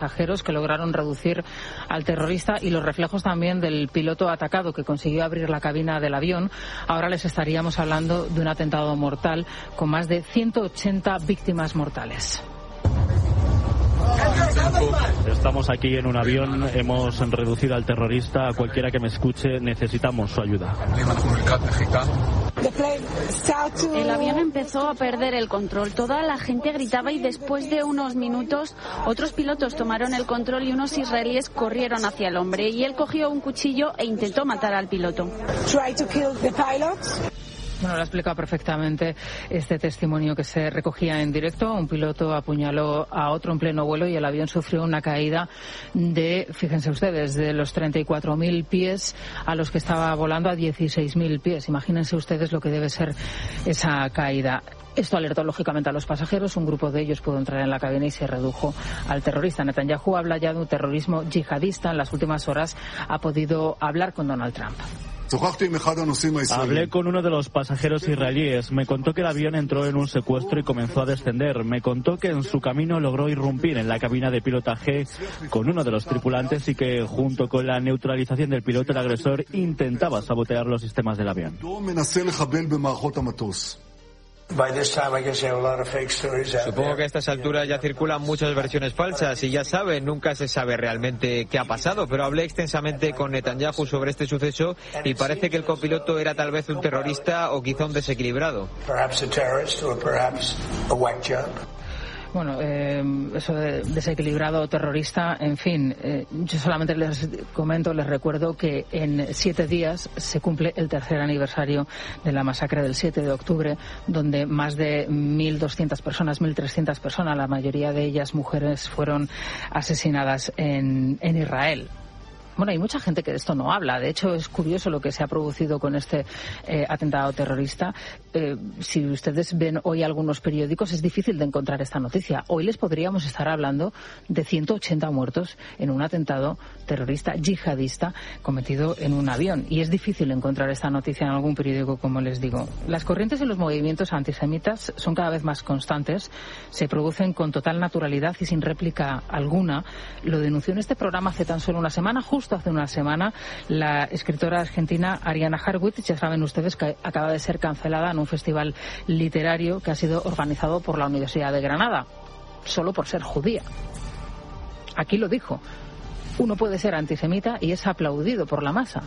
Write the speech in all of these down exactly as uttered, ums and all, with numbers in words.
pasajeros que lograron reducir al terrorista y los reflejos también del piloto atacado que consiguió abrir la cabina del avión. Ahora les estaríamos hablando de un atentado mortal con más de ciento ochenta víctimas mortales. Estamos aquí en un avión, hemos reducido al terrorista. A cualquiera que me escuche, necesitamos su ayuda. El avión empezó a perder el control. Toda la gente gritaba y después de unos minutos otros pilotos tomaron el control y unos israelíes corrieron hacia el hombre y él cogió un cuchillo e intentó matar al piloto. Bueno, lo ha explicado perfectamente este testimonio que se recogía en directo. Un piloto apuñaló a otro en pleno vuelo y el avión sufrió una caída de, fíjense ustedes, de los treinta y cuatro mil pies a los que estaba volando a dieciséis mil pies. Imagínense ustedes lo que debe ser esa caída. Esto alertó lógicamente a los pasajeros. Un grupo de ellos pudo entrar en la cabina y se redujo al terrorista. Netanyahu habla ya de un terrorismo yihadista. En las últimas horas ha podido hablar con Donald Trump. Hablé con uno de los pasajeros israelíes. Me contó que el avión entró en un secuestro y comenzó a descender. Me contó que en su camino logró irrumpir en la cabina de pilotaje con uno de los tripulantes y que junto con la neutralización del piloto el agresor intentaba sabotear los sistemas del avión. Supongo que a estas alturas ya circulan muchas versiones falsas y ya saben, nunca se sabe realmente qué ha pasado, pero hablé extensamente con Netanyahu sobre este suceso y parece que el copiloto era tal vez un terrorista o quizá un desequilibrado. Bueno, eh, eso de desequilibrado terrorista, en fin, eh, yo solamente les comento, les recuerdo que en siete días se cumple el tercer aniversario de la masacre del siete de octubre, donde más de mil doscientas personas, mil trescientas personas, la mayoría de ellas mujeres, fueron asesinadas en, en Israel. Bueno, hay mucha gente que de esto no habla. De hecho, es curioso lo que se ha producido con este eh, atentado terrorista. Eh, si ustedes ven hoy algunos periódicos, es difícil de encontrar esta noticia. Hoy les podríamos estar hablando de ciento ochenta muertos en un atentado terrorista yihadista cometido en un avión. Y es difícil encontrar esta noticia en algún periódico, como les digo. Las corrientes y los movimientos antisemitas son cada vez más constantes. Se producen con total naturalidad y sin réplica alguna. Lo denunció en este programa hace tan solo una semana, justo hace una semana, la escritora argentina Ariana Harwitz. Ya saben ustedes que acaba de ser cancelada en un festival literario que ha sido organizado por la Universidad de Granada, solo por ser judía. Aquí lo dijo. Uno puede ser antisemita y es aplaudido por la masa.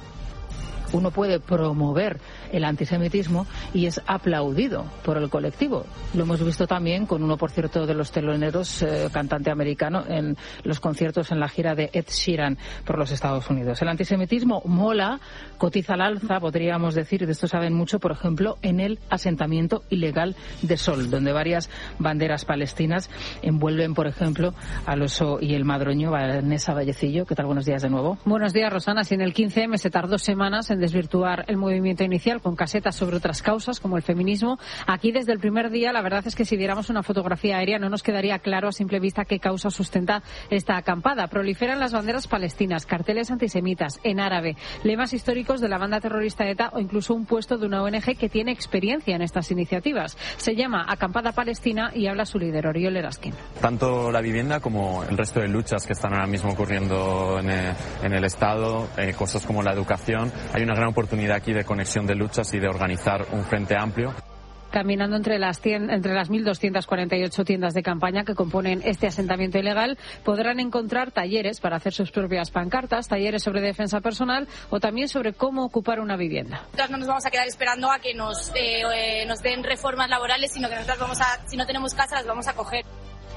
Uno puede promover el antisemitismo y es aplaudido por el colectivo. Lo hemos visto también con uno, por cierto, de los teloneros, eh, cantante americano, en los conciertos en la gira de Ed Sheeran por los Estados Unidos. El antisemitismo mola, cotiza al alza, podríamos decir, y de esto saben mucho, por ejemplo, en el asentamiento ilegal de Sol, donde varias banderas palestinas envuelven, por ejemplo, al oso y el madroño. Vanessa Vallecillo, ¿qué tal? Buenos días de nuevo. Buenos días, Rosana. Si en el quince eme se tardó semanas en desvirtuar el movimiento inicial con casetas sobre otras causas como el feminismo, aquí desde el primer día la verdad es que si viéramos una fotografía aérea no nos quedaría claro a simple vista qué causa sustenta esta acampada. Proliferan las banderas palestinas, carteles antisemitas en árabe, lemas históricos de la banda terrorista ETA o incluso un puesto de una O N Ge que tiene experiencia en estas iniciativas. Se llama Acampada Palestina y habla su líder, Oriol Eraskin. Tanto la vivienda como el resto de luchas que están ahora mismo ocurriendo en el, en el Estado, eh, cosas como la educación, hay una gran oportunidad aquí de conexión de luchas y de organizar un frente amplio. Caminando entre las, tien- entre las mil doscientas cuarenta y ocho tiendas de campaña que componen este asentamiento ilegal, podrán encontrar talleres para hacer sus propias pancartas, talleres sobre defensa personal o también sobre cómo ocupar una vivienda. Nosotras no nos vamos a quedar esperando a que nos, eh, eh, nos den reformas laborales, sino que nosotras vamos a, si no tenemos casa, las vamos a coger.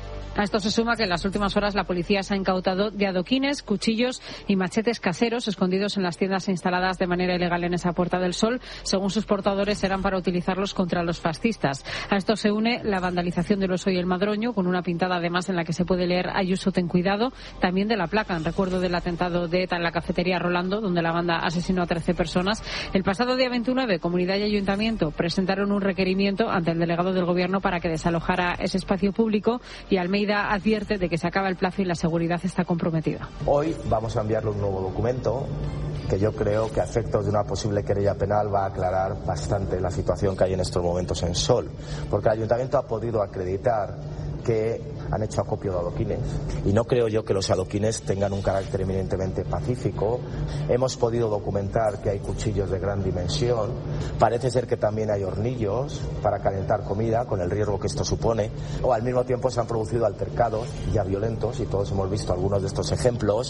A esto se suma que en las últimas horas la policía se ha incautado de adoquines, cuchillos y machetes caseros escondidos en las tiendas instaladas de manera ilegal en esa Puerta del Sol. Según sus portadores, eran para utilizarlos contra los fascistas. A esto se une la vandalización del oso y el madroño, con una pintada además en la que se puede leer Ayuso, ten cuidado, también de la placa, en recuerdo del atentado de ETA en la cafetería Rolando, donde la banda asesinó a trece personas. El pasado día veintinueve, Comunidad y Ayuntamiento presentaron un requerimiento ante el delegado del Gobierno para que desalojara ese espacio público y Almeida advierte de que se acaba el plazo y la seguridad está comprometida. Hoy vamos a enviarle un nuevo documento que yo creo que a efectos de una posible querella penal va a aclarar bastante la situación que hay en estos momentos en Sol, porque el Ayuntamiento ha podido acreditar que han hecho acopio de adoquines. Y no creo yo que los adoquines tengan un carácter eminentemente pacífico. Hemos podido documentar que hay cuchillos de gran dimensión. Parece ser que también hay hornillos para calentar comida, con el riesgo que esto supone. O al mismo tiempo se han producido altercados ya violentos, y todos hemos visto algunos de estos ejemplos.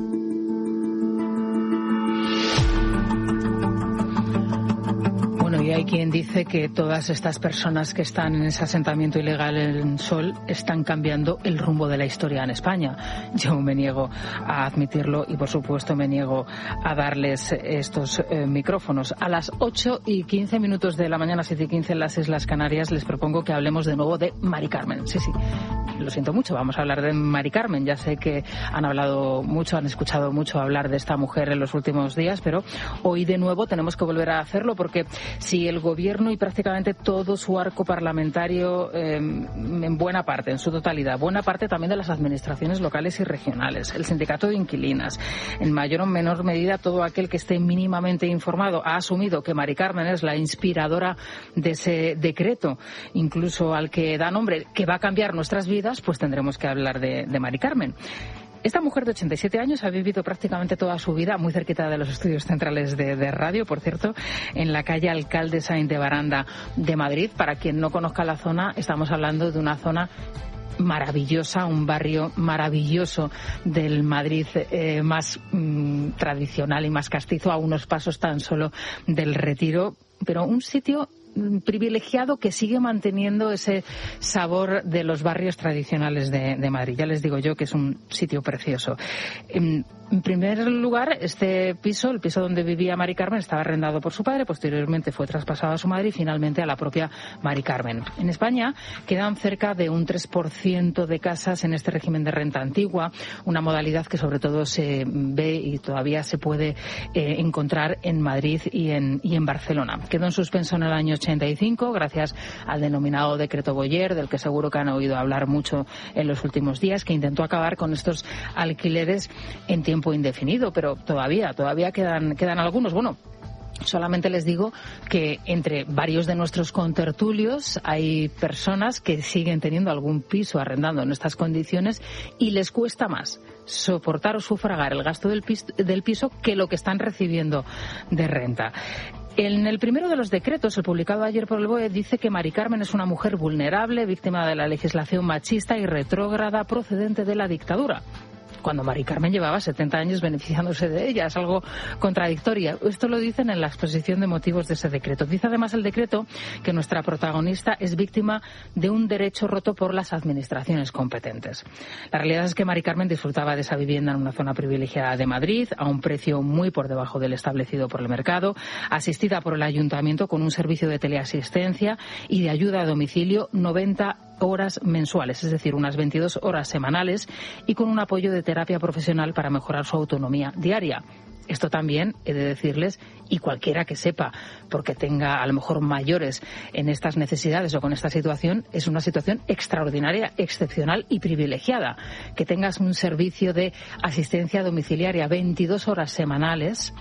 Y hay quien dice que todas estas personas que están en ese asentamiento ilegal en Sol están cambiando el rumbo de la historia en España. Yo me niego a admitirlo y, por supuesto, me niego a darles estos eh, micrófonos. A las ocho y quince minutos de la mañana, siete y quince en las Islas Canarias, les propongo que hablemos de nuevo de Mari Carmen. Sí, sí. Lo siento mucho, vamos a hablar de Mari Carmen. Ya sé que han hablado mucho, han escuchado mucho hablar de esta mujer en los últimos días, pero hoy de nuevo tenemos que volver a hacerlo, porque si el Gobierno y prácticamente todo su arco parlamentario, eh, en buena parte, en su totalidad, buena parte también de las administraciones locales y regionales, el sindicato de inquilinas, en mayor o menor medida todo aquel que esté mínimamente informado, ha asumido que Mari Carmen es la inspiradora de ese decreto, incluso al que da nombre, que va a cambiar nuestras vidas, pues tendremos que hablar de, de Mari Carmen. Esta mujer de ochenta y siete años ha vivido prácticamente toda su vida muy cerquita de los estudios centrales de, de radio, por cierto, en la calle Alcalde Sainz de Baranda de Madrid. Para quien no conozca la zona, estamos hablando de una zona maravillosa, un barrio maravilloso del Madrid eh, más mm, tradicional y más castizo, a unos pasos tan solo del Retiro, pero un sitio privilegiado que sigue manteniendo ese sabor de los barrios tradicionales de, de Madrid. Ya les digo yo que es un sitio precioso. En, en primer lugar, este piso, el piso donde vivía Mari Carmen, estaba arrendado por su padre, posteriormente fue traspasado a su madre y finalmente a la propia Mari Carmen. En España quedan cerca de un tres por ciento de casas en este régimen de renta antigua, una modalidad que sobre todo se ve y todavía se puede eh, encontrar en Madrid y en, y en Barcelona. Quedó en suspenso en el año ochenta y cinco gracias al denominado decreto Boyer, del que seguro que han oído hablar mucho en los últimos días, que intentó acabar con estos alquileres en tiempo indefinido, pero todavía, todavía quedan, quedan algunos. Bueno, solamente les digo que entre varios de nuestros contertulios hay personas que siguen teniendo algún piso arrendando en estas condiciones y les cuesta más soportar o sufragar el gasto del piso, del piso que lo que están recibiendo de renta. En el primero de los decretos, el publicado ayer por el B O E, dice que Mari Carmen es una mujer vulnerable, víctima de la legislación machista y retrógrada procedente de la dictadura, cuando Mari Carmen llevaba setenta años beneficiándose de ella. Es algo contradictorio. Esto lo dicen en la exposición de motivos de ese decreto. Dice además el decreto que nuestra protagonista es víctima de un derecho roto por las administraciones competentes. La realidad es que Mari Carmen disfrutaba de esa vivienda en una zona privilegiada de Madrid, a un precio muy por debajo del establecido por el mercado, asistida por el ayuntamiento con un servicio de teleasistencia y de ayuda a domicilio noventa horas mensuales, es decir, unas veintidós horas semanales, y con un apoyo de terapia profesional para mejorar su autonomía diaria. Esto también he de decirles, y cualquiera que sepa, porque tenga a lo mejor mayores en estas necesidades o con esta situación, es una situación extraordinaria, excepcional y privilegiada. Que tengas un servicio de asistencia domiciliaria veintidós horas semanales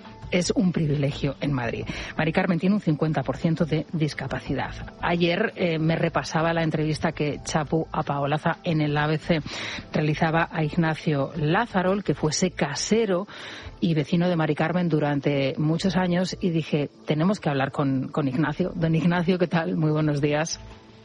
es un privilegio en Madrid. Mari Carmen tiene un cincuenta por ciento de discapacidad. Ayer eh, me repasaba la entrevista que Chapu Apaolaza en el A B C realizaba a Ignacio Lázaro, el que fuese casero y vecino de Mari Carmen durante muchos años, y dije, tenemos que hablar con, con Ignacio. Don Ignacio, ¿qué tal? Muy buenos días.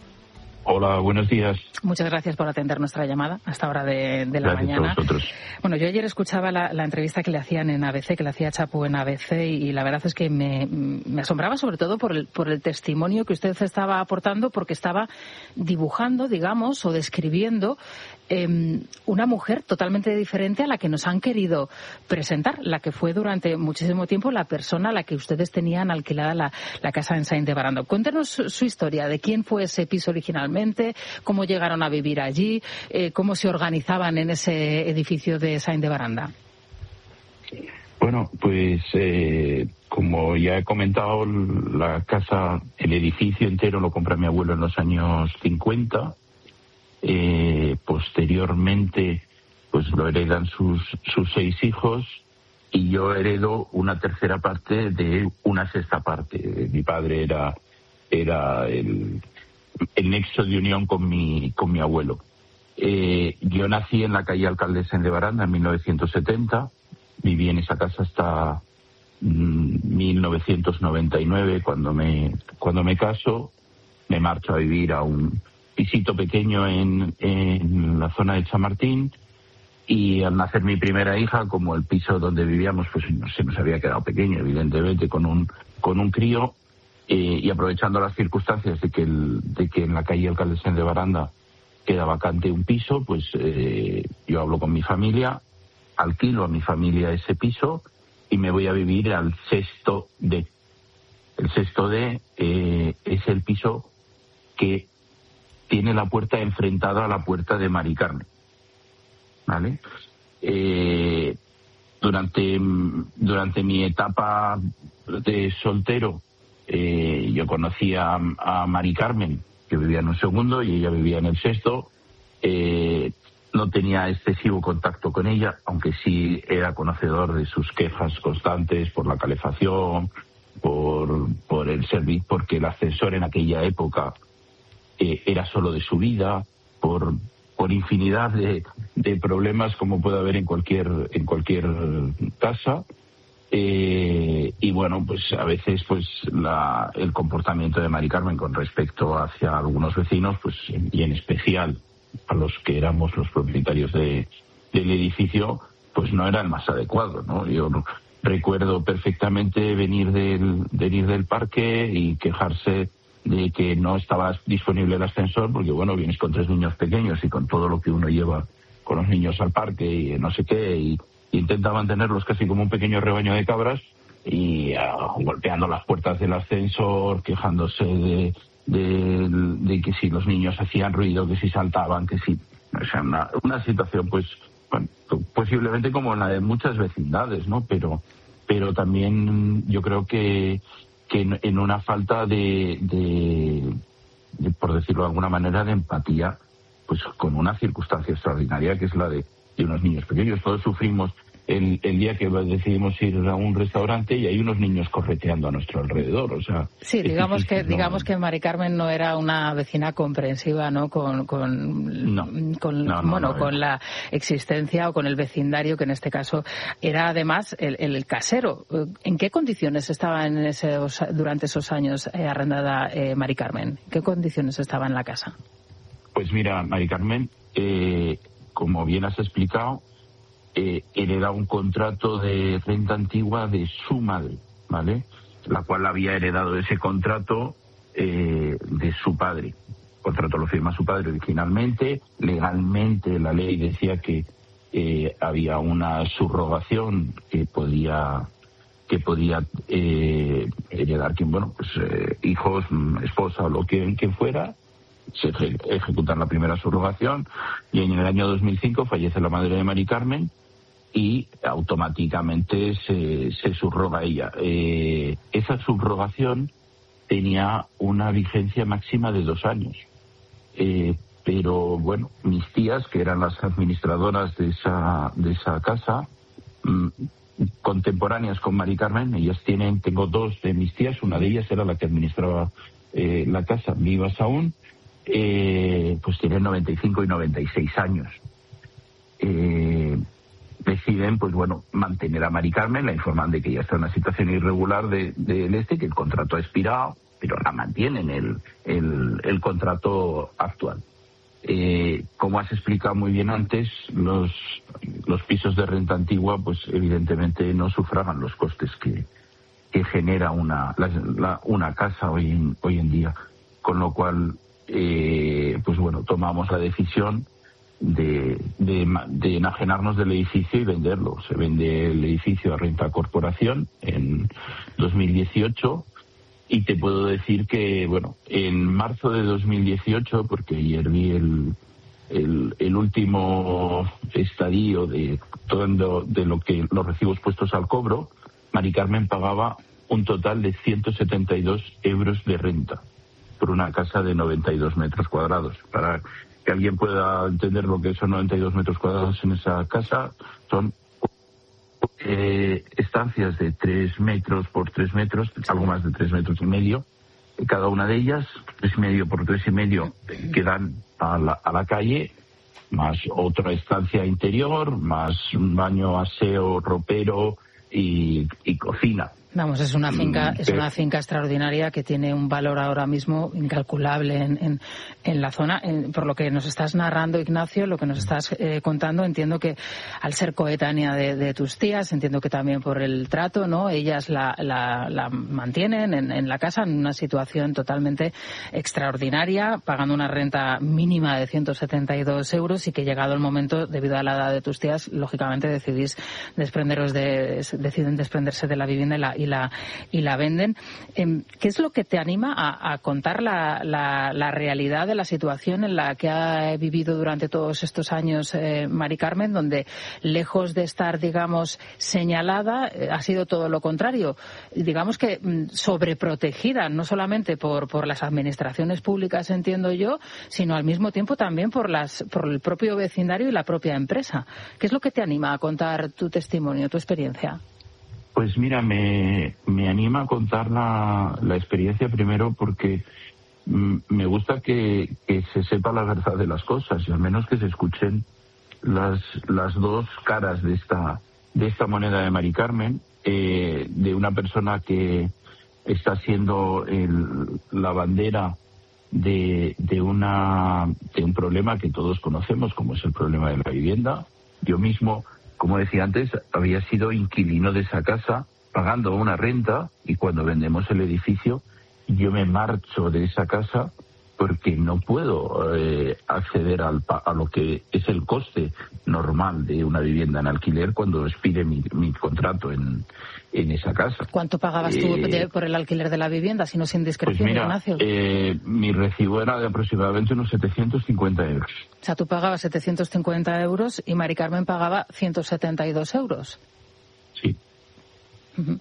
Hola, buenos días. Muchas gracias por atender nuestra llamada a esta hora de, de la gracias mañana. A vosotros. Bueno, yo ayer escuchaba la, la entrevista que le hacían en A B C, que le hacía Chapu en A B C, y, y la verdad es que me, me asombraba sobre todo por el, por el testimonio que usted estaba aportando, porque estaba dibujando, digamos, o describiendo eh, una mujer totalmente diferente a la que nos han querido presentar, la que fue durante muchísimo tiempo la persona a la que ustedes tenían alquilada la, la casa en Sainz de Baranda. Cuéntenos su, su historia, de quién fue ese piso originalmente, cómo llegaron a vivir allí, eh, cómo se organizaban en ese edificio de Sainz de Baranda. Bueno, pues eh, como ya he comentado, la casa, el edificio entero lo compró mi abuelo en los años cincuenta. Eh, posteriormente, pues lo heredan sus, sus seis hijos, y yo heredo una tercera parte de una sexta parte. Mi padre era, era el el nexo de unión con mi, con mi abuelo. Eh, yo nací en la calle Alcaldesa de Baranda en mil novecientos setenta, viví en esa casa hasta mmm, mil novecientos noventa y nueve, cuando me, cuando me caso, me marcho a vivir a un pisito pequeño en, en la zona de Chamartín, y al nacer mi primera hija, como el piso donde vivíamos pues no se nos había quedado pequeño, evidentemente, con un, con un crío, eh, y aprovechando las circunstancias de que, el, de que en la calle Alcaldesa de Baranda queda vacante un piso, pues eh, yo hablo con mi familia, alquilo a mi familia ese piso y me voy a vivir al sexto D. El sexto D eh, es el piso que tiene la puerta enfrentada a la puerta de Mari Carmen, ¿vale? Eh, durante, durante mi etapa de soltero, eh, yo conocí a, a Mari Carmen, que vivía en un segundo y ella vivía en el sexto. Eh, no tenía excesivo contacto con ella, aunque sí era conocedor de sus quejas constantes por la calefacción, por, por el servicio, porque el ascensor en aquella época eh, era solo de subida, por, por infinidad de, de problemas como puede haber en cualquier, en cualquier casa. Eh, y bueno, pues a veces pues la, el comportamiento de Mari Carmen con respecto hacia algunos vecinos, pues y en especial a los que éramos los propietarios de, del edificio, pues no era el más adecuado, ¿no? Yo recuerdo perfectamente venir del, venir del parque y quejarse de que no estaba disponible el ascensor, porque bueno, vienes con tres niños pequeños y con todo lo que uno lleva con los niños al parque y no sé qué, y intenta mantenerlos casi como un pequeño rebaño de cabras, y uh, golpeando las puertas del ascensor, quejándose de, de, de que si los niños hacían ruido, que si saltaban, que si... O sea, una, una situación pues bueno, posiblemente como la de muchas vecindades, ¿no? Pero, pero también yo creo que, que en, en una falta de, de, de, por decirlo de alguna manera, de empatía, pues con una circunstancia extraordinaria que es la de de unos niños pequeños. Todos sufrimos el, el día que decidimos ir a un restaurante y hay unos niños correteando a nuestro alrededor, o sea... Sí, digamos que no... digamos que Mari Carmen no era una vecina comprensiva, ¿no? Con, con, no. con no, no, bueno, no, con no. la existencia o con el vecindario, que en este caso era además el, el casero. ¿En qué condiciones estaba en ese, durante esos años eh, arrendada eh, Mari Carmen? ¿En qué condiciones estaba en la casa? Pues mira, Mari Carmen... Eh, como bien has explicado, eh, heredaba un contrato de renta antigua de su madre, ¿vale? La cual había heredado ese contrato eh, de su padre. El contrato lo firma su padre originalmente. Legalmente la ley decía que eh, había una subrogación que podía que podía eh, heredar quien, bueno, pues eh, hijos, esposa o lo que quien fuera. Se ejecutan la primera subrogación y en el año dos mil cinco fallece la madre de Mari Carmen y automáticamente se, se subroga ella. Eh, esa subrogación tenía una vigencia máxima de dos años. Eh, pero bueno, mis tías, que eran las administradoras de esa, de esa casa, mmm, contemporáneas con Mari Carmen, ellas tienen, tengo dos de mis tías, una de ellas era la que administraba eh, la casa, vivas aún. Eh, pues tienen noventa y cinco y noventa y seis años. Eh, deciden, pues bueno, mantener a Mari Carmen, la informan de que ya está en una situación irregular del de este, que el contrato ha expirado, pero la mantienen el, el, el contrato actual. Eh, como has explicado muy bien antes, los, los pisos de renta antigua, pues evidentemente no sufragan los costes que, que genera una, la, la, una casa hoy en, hoy en día, con lo cual Eh, pues bueno, tomamos la decisión de, de, de enajenarnos del edificio y venderlo. Se vende el edificio a Renta Corporación en dos mil dieciocho y te puedo decir que, bueno, en marzo de dos mil dieciocho, porque ayer vi el, el, el último estadio de todo de lo que los recibos puestos al cobro, Mari Carmen pagaba un total de ciento setenta y dos euros de renta por una casa de noventa y dos metros cuadrados. Para que alguien pueda entender lo que son noventa y dos metros cuadrados en esa casa, son eh, estancias de tres metros por tres metros, algo más de tres metros y medio, cada una de ellas, tres y medio por tres y medio, que dan a la, a la calle, más otra estancia interior, más un baño, aseo, ropero y, y cocina. Vamos, es una finca, es una finca extraordinaria que tiene un valor ahora mismo incalculable en, en, en la zona. En, por lo que nos estás narrando, Ignacio, lo que nos estás eh, contando, entiendo que al ser coetánea de, de tus tías, entiendo que también por el trato, ¿no? Ellas la, la, la mantienen en, en la casa en una situación totalmente extraordinaria, pagando una renta mínima de ciento setenta y dos euros y que llegado el momento, debido a la edad de tus tías, lógicamente decidís desprenderos de, deciden desprenderse de la vivienda y la y la y la venden. ¿Qué es lo que te anima a, a contar la, la, la realidad de la situación en la que ha vivido durante todos estos años eh, Mari Carmen, donde lejos de estar, digamos, señalada, eh, ha sido todo lo contrario, digamos que mm, sobreprotegida, no solamente por, por las administraciones públicas, entiendo yo, sino al mismo tiempo también por las por el propio vecindario y la propia empresa? ¿Qué es lo que te anima a contar tu testimonio, tu experiencia? Pues mira, me, me anima a contar la, la experiencia primero porque mm, me gusta que, que se sepa la verdad de las cosas y al menos que se escuchen las, las dos caras de esta, de esta moneda de Mari Carmen, eh, de una persona que está siendo el, la bandera de, de, una, de un problema que todos conocemos, como es el problema de la vivienda. Yo mismo, como decía antes, había sido inquilino de esa casa, pagando una renta, y cuando vendemos el edificio, yo me marcho de esa casa porque no puedo eh, acceder al, a lo que es el coste normal de una vivienda en alquiler cuando expire mi, mi contrato en, en esa casa. ¿Cuánto pagabas tú eh, por el alquiler de la vivienda, si no es indiscreción, pues mira, Ignacio? Eh, mi recibo era de aproximadamente unos setecientos cincuenta euros. O sea, tú pagabas setecientos cincuenta euros y Mari Carmen pagaba ciento setenta y dos euros. Sí. Uh-huh.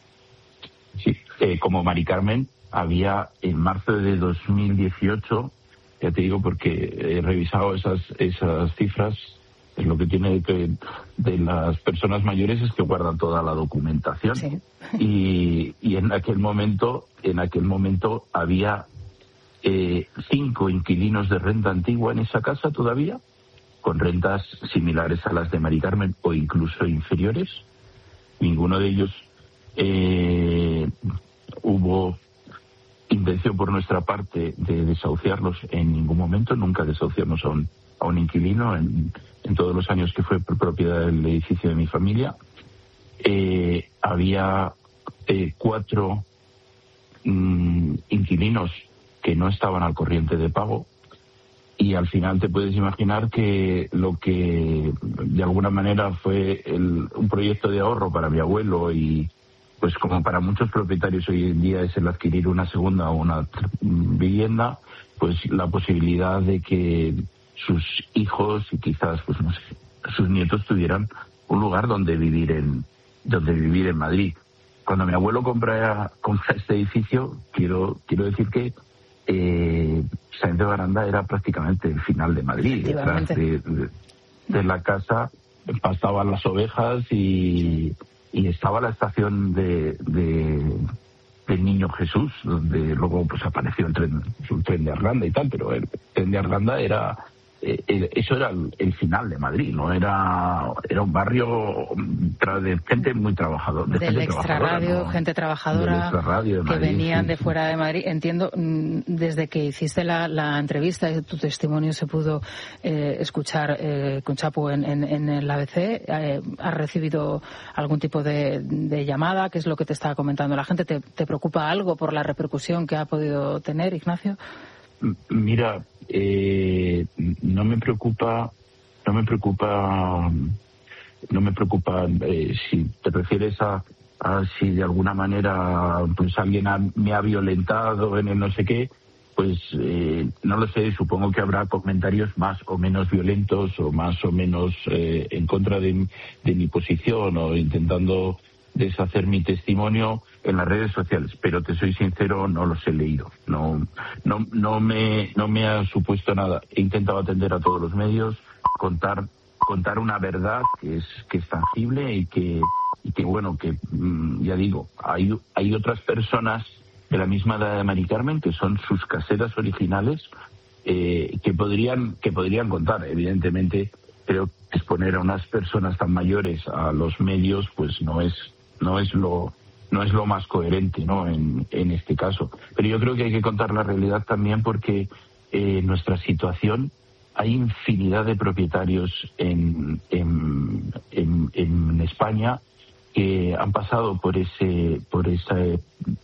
Sí, eh, como Mari Carmen había en marzo de dos mil dieciocho, ya te digo porque he revisado esas esas cifras, es lo que tiene que, de las personas mayores es que guardan toda la documentación. Sí. y, y en aquel momento en aquel momento había eh, cinco inquilinos de renta antigua en esa casa todavía, con rentas similares a las de Mari Carmen o incluso inferiores. Ninguno de ellos eh, hubo intención por nuestra parte de desahuciarlos en ningún momento. Nunca desahuciamos a un, a un inquilino en, en todos los años que fue propiedad del edificio de mi familia. Eh, había eh, cuatro mm, inquilinos que no estaban al corriente de pago y al final te puedes imaginar que lo que de alguna manera fue el, un proyecto de ahorro para mi abuelo y pues como para muchos propietarios hoy en día es el adquirir una segunda o una vivienda, pues la posibilidad de que sus hijos y quizás pues no sé, sus nietos tuvieran un lugar donde vivir en donde vivir en Madrid. Cuando mi abuelo compra, compra este edificio, quiero quiero decir que eh, Sáenz de Baranda era prácticamente el final de Madrid. Detrás de, de, de la casa pastaban las ovejas y y estaba la estación de, de del Niño Jesús, donde luego pues apareció el tren, el tren de Arlanda y tal, pero el tren de Arlanda era eh, eso era el, el final de Madrid, no era era un barrio de gente muy trabajadora, de del gente extrarradio, ¿no? Gente trabajadora de que Madrid, venían sí, de sí. fuera de Madrid. Entiendo, desde que hiciste la, la entrevista y tu testimonio se pudo eh, escuchar eh, con Chapu en, en, en el A B C, eh, ¿has recibido algún tipo de, de llamada? ¿Qué es lo que te estaba comentando la gente? ¿Te, te preocupa algo por la repercusión que ha podido tener, Ignacio? Mira, eh, no me preocupa, no me preocupa, no me preocupa eh, si te refieres a, a si de alguna manera pues alguien ha, me ha violentado en el no sé qué, pues eh, no lo sé, supongo que habrá comentarios más o menos violentos o más o menos eh, en contra de, de mi posición o intentando deshacer mi testimonio en las redes sociales, pero te soy sincero, no los he leído, no no no me no me ha supuesto nada. He intentado atender a todos los medios, contar contar una verdad que es que es tangible y que y que bueno que ya digo hay hay otras personas de la misma edad de Mari Carmen, que son sus caseras originales, eh, que podrían que podrían contar. Evidentemente, creo que exponer a unas personas tan mayores a los medios, pues no es no es lo no es lo más coherente, ¿no? En, en este caso. Pero yo creo que hay que contar la realidad también, porque eh, en nuestra situación hay infinidad de propietarios en, en, en, en España que han pasado por ese por esa eh,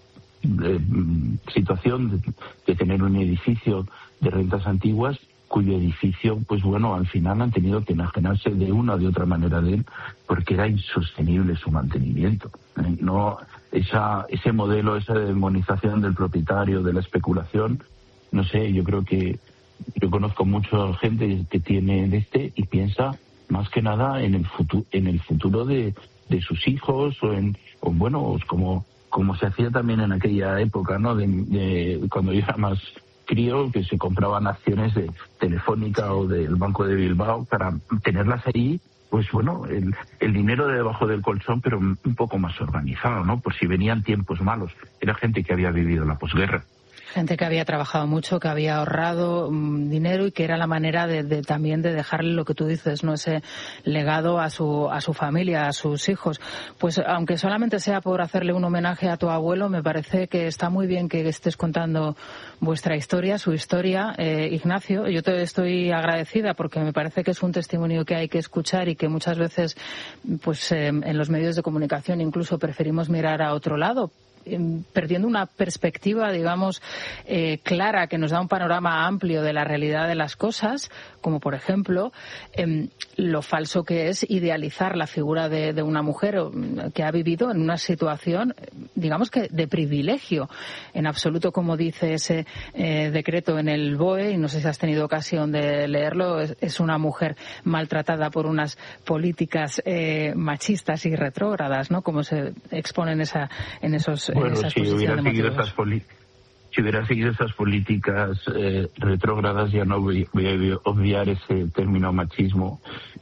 situación de, de tener un edificio de rentas antiguas, cuyo edificio, pues bueno, al final han tenido que enajenarse de una o de otra manera de él, porque era insostenible su mantenimiento. ¿eh? No, esa, ese modelo, esa demonización del propietario, de la especulación, no sé, yo creo que yo conozco mucha gente que tiene este y piensa más que nada en el futuro, en el futuro de, de sus hijos, o en, o bueno, como como se hacía también en aquella época, ¿no? De, de cuando yo era más crío, que se compraban acciones de Telefónica o del Banco de Bilbao para tenerlas ahí, pues bueno, el, el dinero de debajo del colchón, pero un poco más organizado, ¿no? Por si venían tiempos malos. Era gente que había vivido la posguerra. Gente que había trabajado mucho, que había ahorrado um, dinero, y que era la manera de, de también de dejarle lo que tú dices, no, ese legado a su a su familia, a sus hijos. Pues aunque solamente sea por hacerle un homenaje a tu abuelo, me parece que está muy bien que estés contando vuestra historia, su historia, eh, Ignacio. Yo te estoy agradecida, porque me parece que es un testimonio que hay que escuchar, y que muchas veces, pues eh, en los medios de comunicación incluso preferimos mirar a otro lado, perdiendo una perspectiva, digamos, eh, clara, que nos da un panorama amplio de la realidad de las cosas, como por ejemplo eh, lo falso que es idealizar la figura de, de una mujer que ha vivido en una situación, digamos que de privilegio. En absoluto, como dice ese eh, decreto en el B O E, y no sé si has tenido ocasión de leerlo, es, es una mujer maltratada por unas políticas eh, machistas y retrógradas, ¿no? Como se expone en, esa, en esos Bueno, si hubiera, seguido esas si hubiera seguido esas políticas eh, retrógradas, ya no voy, voy a obviar ese término machismo,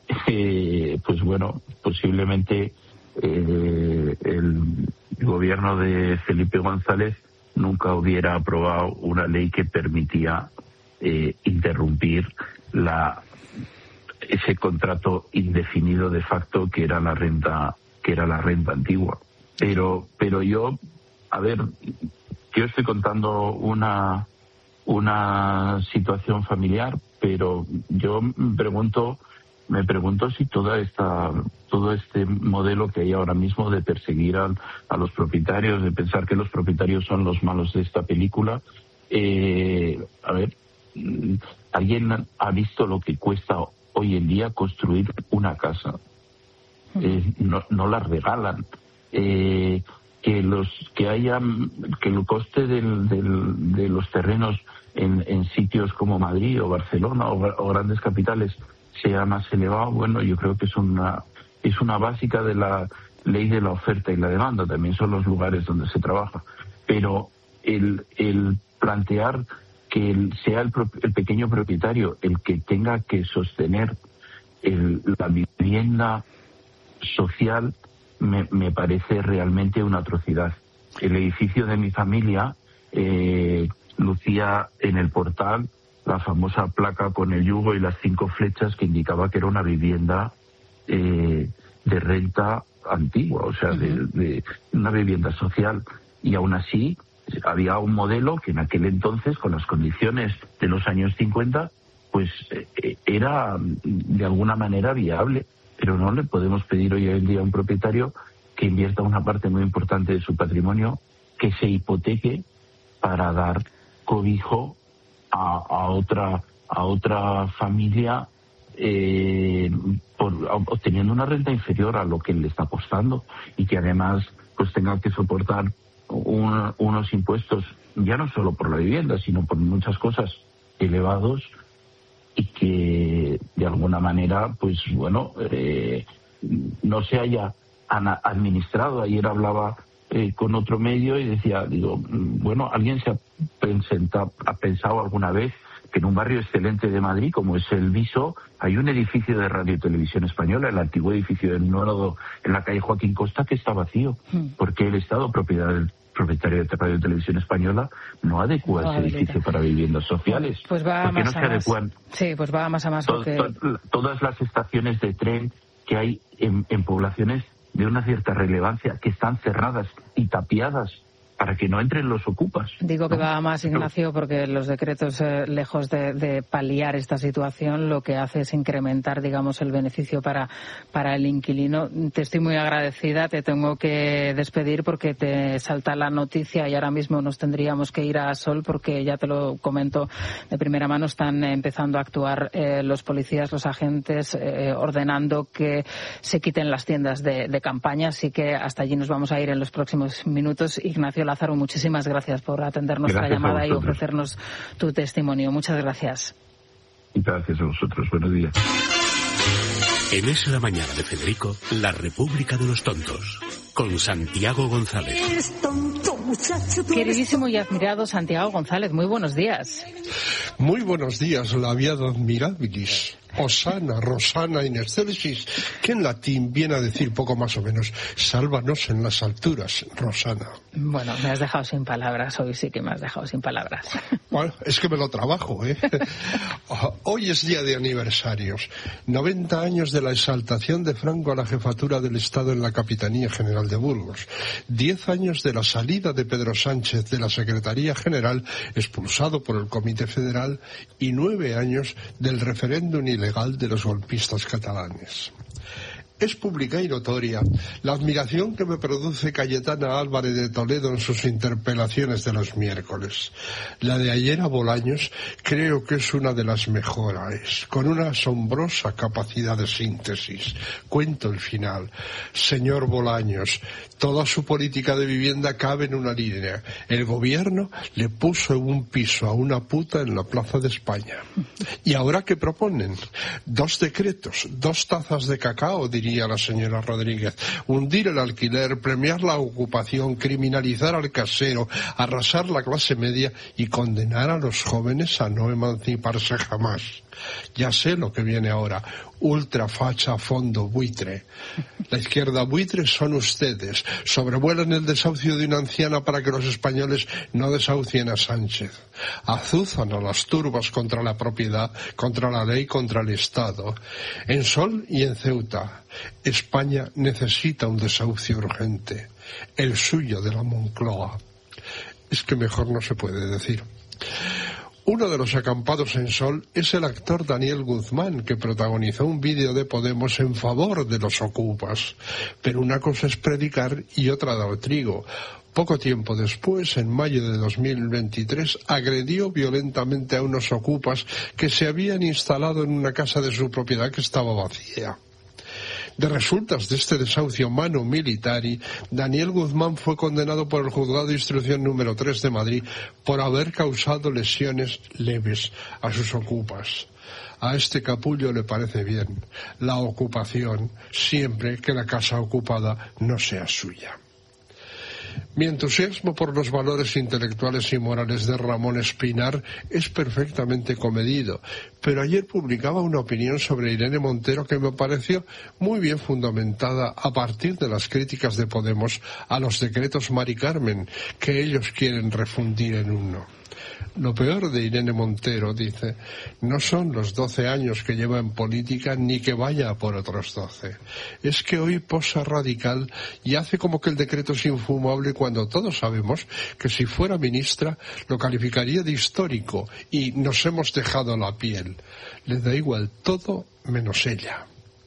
eh, pues bueno, posiblemente eh, el gobierno de Felipe González nunca hubiera aprobado una ley que permitía eh, interrumpir la ese contrato indefinido de facto que era la renta que era la renta antigua. Pero pero yo A ver, yo estoy contando una una situación familiar, pero yo me pregunto me pregunto si toda esta todo este modelo que hay ahora mismo de perseguir a, a los propietarios, de pensar que los propietarios son los malos de esta película, eh, a ver, ¿alguien ha visto lo que cuesta hoy en día construir una casa? Eh, no, no las regalan. Eh, que los que haya que el coste del, del, de los terrenos en, en sitios como Madrid o Barcelona o, o grandes capitales sea más elevado, bueno, yo creo que es una es una básica de la ley de la oferta y la demanda. También son los lugares donde se trabaja, pero el el plantear que el, sea el, el pequeño propietario el que tenga que sostener el, la vivienda social Me, me parece realmente una atrocidad. El edificio de mi familia eh, lucía en el portal la famosa placa con el yugo y las cinco flechas que indicaba que era una vivienda eh, de renta antigua, o sea, de, de una vivienda social. Y aún así había un modelo que en aquel entonces, con las condiciones de los años cincuenta, pues eh, era de alguna manera viable. Pero no le podemos pedir hoy en día a un propietario que invierta una parte muy importante de su patrimonio, que se hipoteque para dar cobijo a, a otra a otra familia eh, por, obteniendo una renta inferior a lo que le está costando, y que además pues tenga que soportar un, unos impuestos, ya no solo por la vivienda, sino por muchas cosas, elevados, y que de alguna manera, pues bueno, eh, no se haya administrado. Ayer hablaba eh, con otro medio y decía, digo, bueno, ¿alguien se ha, pensado, ha pensado alguna vez que en un barrio excelente de Madrid, como es el Viso, hay un edificio de Radio y Televisión Española, el antiguo edificio del Nórodo en la calle Joaquín Costa, que está vacío, porque el Estado, propiedad del propietario de Radio y Televisión Española, no adecua no ese habilita. edificio para viviendas sociales. Pues va porque más no a se más. adecuan Sí, pues va más a más. to- Porque... to- todas las estaciones de tren que hay en, en poblaciones de una cierta relevancia, que están cerradas y tapiadas para que no entren los ocupas. Digo que ¿no? va más, Ignacio, porque los decretos, eh, lejos de, de paliar esta situación, lo que hace es incrementar, digamos, el beneficio para, para el inquilino. Te estoy muy agradecida, te tengo que despedir porque te salta la noticia y ahora mismo nos tendríamos que ir a Sol porque, ya te lo comento de primera mano, están empezando a actuar eh, los policías, los agentes, eh, ordenando que se quiten las tiendas de, de campaña. Así que hasta allí nos vamos a ir en los próximos minutos. Ignacio Lázaro, muchísimas gracias por atender nuestra Gracias a llamada y vosotros. ofrecernos tu testimonio. Muchas gracias. Y gracias a vosotros. Buenos días. En Es la Mañana de Federico, la República de los Tontos, con Santiago González. Queridísimo y admirado Santiago González, muy buenos días. Muy buenos días, labiado admirabilis. Osana, Rosana in excelsis, que en latín viene a decir poco más o menos, sálvanos en las alturas, Rosana. Bueno, me has dejado sin palabras, hoy sí que me has dejado sin palabras. Bueno, es que me lo trabajo, ¿eh? Hoy es día de aniversarios. noventa años de la exaltación de Franco a la jefatura del Estado en la Capitanía General de Burgos. diez años de la salida de Pedro Sánchez de la Secretaría General, expulsado por el Comité Federal, y nueve años del referéndum ilegal de los golpistas catalanes. Es pública y notoria la admiración que me produce Cayetana Álvarez de Toledo en sus interpelaciones de los miércoles. La de ayer a Bolaños creo que es una de las mejores, con una asombrosa capacidad de síntesis. Cuento el final. Señor Bolaños, toda su política de vivienda cabe en una línea. El gobierno le puso un piso a una puta en la Plaza de España. ¿Y ahora qué proponen? Dos decretos, dos tazas de cacao, diría la señora Rodríguez. Hundir el alquiler, premiar la ocupación, criminalizar al casero, arrasar la clase media y condenar a los jóvenes a no emanciparse jamás. Ya sé lo que viene ahora. Ultrafacha, fondo buitre. La izquierda buitre son ustedes. Sobrevuelan el desahucio de una anciana para que los españoles no desahucien a Sánchez. Azuzan a las turbas contra la propiedad, contra la ley, contra el Estado. En Sol y en Ceuta, España necesita un desahucio urgente. El suyo de la Moncloa. Es que mejor no se puede decir. Uno de los acampados en Sol es el actor Daniel Guzmán, que protagonizó un vídeo de Podemos en favor de los ocupas. Pero una cosa es predicar y otra dar trigo. Poco tiempo después, en mayo de dos mil veintitrés, agredió violentamente a unos ocupas que se habían instalado en una casa de su propiedad que estaba vacía. De resultas de este desahucio manu militari, Daniel Guzmán fue condenado por el Juzgado de Instrucción número tres de Madrid por haber causado lesiones leves a sus ocupas. A este capullo le parece bien la ocupación, siempre que la casa ocupada no sea suya. Mi entusiasmo por los valores intelectuales y morales de Ramón Espinar es perfectamente comedido, pero ayer publicaba una opinión sobre Irene Montero que me pareció muy bien fundamentada a partir de las críticas de Podemos a los decretos Mari Carmen, que ellos quieren refundir en uno. Lo peor de Irene Montero, dice, no son los doce años que lleva en política ni que vaya por otros doce. Es que hoy posa radical y hace como que el decreto es infumable cuando todos sabemos que si fuera ministra lo calificaría de histórico y nos hemos dejado la piel. Le da igual todo menos ella.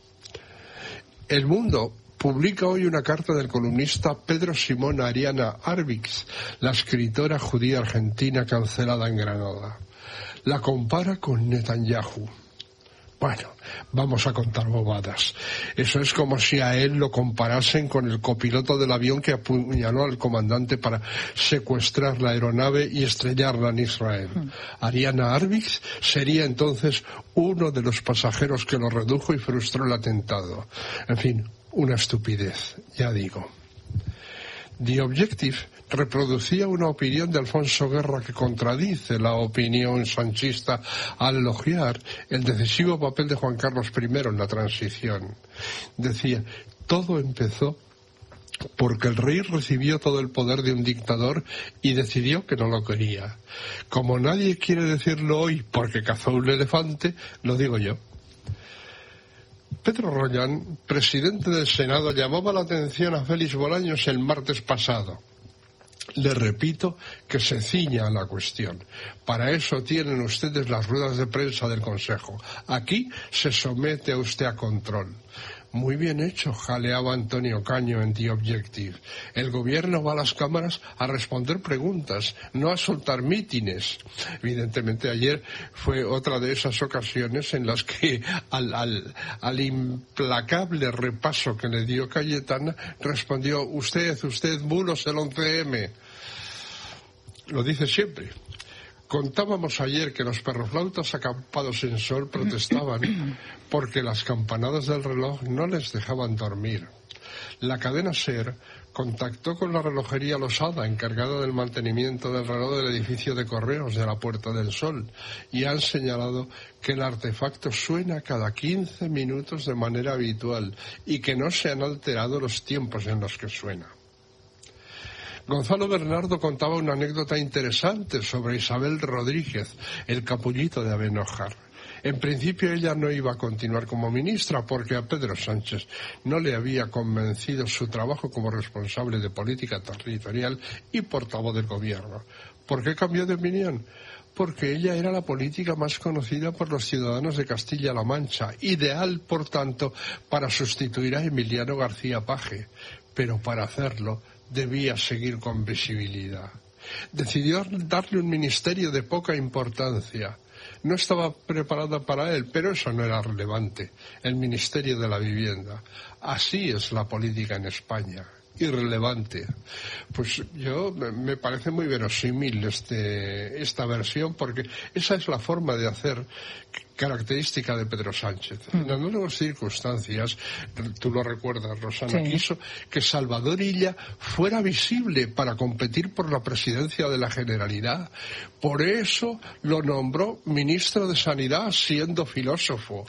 El Mundo publica hoy una carta del columnista Pedro Simón a Ariana Arbix, la escritora judía argentina cancelada en Granada. La compara con Netanyahu. Bueno, vamos a contar bobadas. Eso es como si a él lo comparasen con el copiloto del avión que apuñaló al comandante para secuestrar la aeronave y estrellarla en Israel. Mm. Ariana Arbix sería entonces uno de los pasajeros que lo redujo y frustró el atentado. En fin, una estupidez, ya digo. The Objective reproducía una opinión de Alfonso Guerra que contradice la opinión sanchista al elogiar el decisivo papel de Juan Carlos primero en la transición. Decía, todo empezó porque el rey recibió todo el poder de un dictador y decidió que no lo quería. Como nadie quiere decirlo hoy porque cazó un elefante, lo digo yo. Pedro Rollán, presidente del Senado, llamaba la atención a Félix Bolaños el martes pasado. Le repito que se ciña a la cuestión. Para eso tienen ustedes las ruedas de prensa del Consejo. Aquí se somete a usted a control. Muy bien hecho, jaleaba Antonio Caño en The Objective. El gobierno va a las cámaras a responder preguntas, no a soltar mítines. Evidentemente ayer fue otra de esas ocasiones en las que al, al, al implacable repaso que le dio Cayetana respondió: usted, usted, bulos del once eme. Lo dice siempre. Contábamos ayer que los perroflautas acampados en Sol protestaban porque las campanadas del reloj no les dejaban dormir. La cadena SER contactó con la relojería Losada, encargada del mantenimiento del reloj del edificio de correos de la Puerta del Sol, y han señalado que el artefacto suena cada quince minutos de manera habitual y que no se han alterado los tiempos en los que suena. Gonzalo Bernardo contaba una anécdota interesante sobre Isabel Rodríguez, el capullito de Abenójar. En principio ella no iba a continuar como ministra porque a Pedro Sánchez no le había convencido su trabajo como responsable de política territorial y portavoz del gobierno. ¿Por qué cambió de opinión? Porque ella era la política más conocida por los ciudadanos de Castilla-La Mancha, ideal, por tanto, para sustituir a Emiliano García Paje. Pero para hacerlo debía seguir con visibilidad. Decidió darle un ministerio de poca importancia. No estaba preparada para él, pero eso no era relevante. El Ministerio de la Vivienda. Así es la política en España. Irrelevante. Pues yo me parece muy verosímil este, esta versión, porque esa es la forma de hacer característica de Pedro Sánchez. En análogas circunstancias, tú lo recuerdas, Rosana, sí, quiso que Salvador Illa fuera visible para competir por la presidencia de la Generalidad. Por eso lo nombró ministro de Sanidad, siendo filósofo.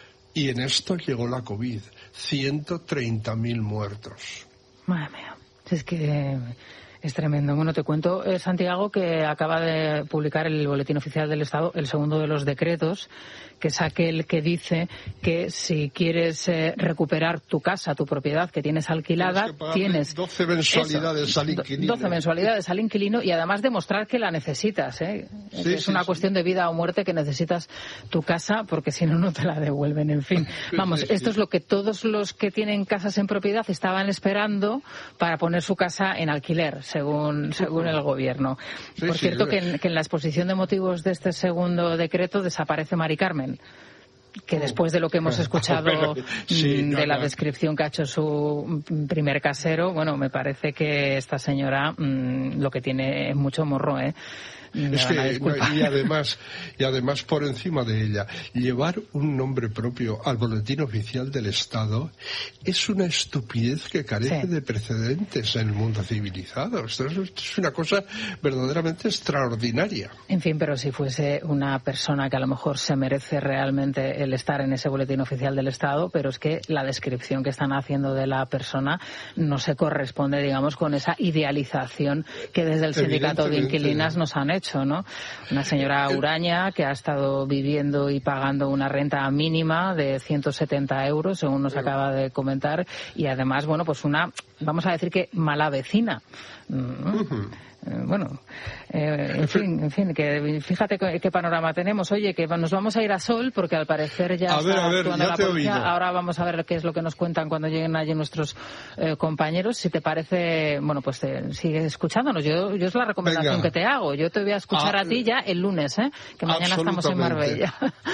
Y en esto llegó la COVID. ciento treinta mil muertos. Madre mía, es que es tremendo. Bueno, te cuento, eh, Santiago, que acaba de publicar el Boletín Oficial del Estado el segundo de los decretos, que es aquel que dice que si quieres eh, recuperar tu casa, tu propiedad que tienes alquilada, tienes, que tienes doce mensualidades eso, al inquilino. doce mensualidades al inquilino y además demostrar que la necesitas, ¿eh? Sí, que es sí, una sí. cuestión de vida o muerte, que necesitas tu casa porque si no, no te la devuelven. En fin, vamos, sí, sí. esto es lo que todos los que tienen casas en propiedad estaban esperando para poner su casa en alquiler, según según el gobierno. Sí, Por sí, cierto, que en, que en la exposición de motivos de este segundo decreto desaparece Mari Carmen, que después de lo que hemos escuchado sí, no, de la no. descripción que ha hecho su primer casero, bueno, me parece que esta señora mmm, lo que tiene es mucho morro, ¿eh? Es que, y además, y además por encima de ella, llevar un nombre propio al Boletín Oficial del Estado es una estupidez que carece sí. de precedentes en el mundo civilizado. Esto es, esto es una cosa verdaderamente extraordinaria. En fin, pero si fuese una persona que a lo mejor se merece realmente el estar en ese Boletín Oficial del Estado, pero es que la descripción que están haciendo de la persona no se corresponde, digamos, con esa idealización que desde el sindicato de inquilinas nos han hecho. Hecho, ¿no? Una señora huraña que ha estado viviendo y pagando una renta mínima de ciento setenta euros, según nos acaba de comentar, y además, bueno, pues una, vamos a decir que mala vecina. ¿no? Uh-huh. Eh, bueno, eh, en fin, en fin, que fíjate qué, qué panorama tenemos. Oye, que nos vamos a ir a Sol porque al parecer ya a está ver, a ver, actuando ya la te policía. He oído. Ahora vamos a ver qué es lo que nos cuentan cuando lleguen allí nuestros eh, compañeros. Si te parece, bueno, pues te, sigue escuchándonos. Yo, yo es la recomendación Venga. que te hago. Yo te voy a escuchar ah, a ti ya el lunes, ¿eh? Que mañana estamos en Marbella.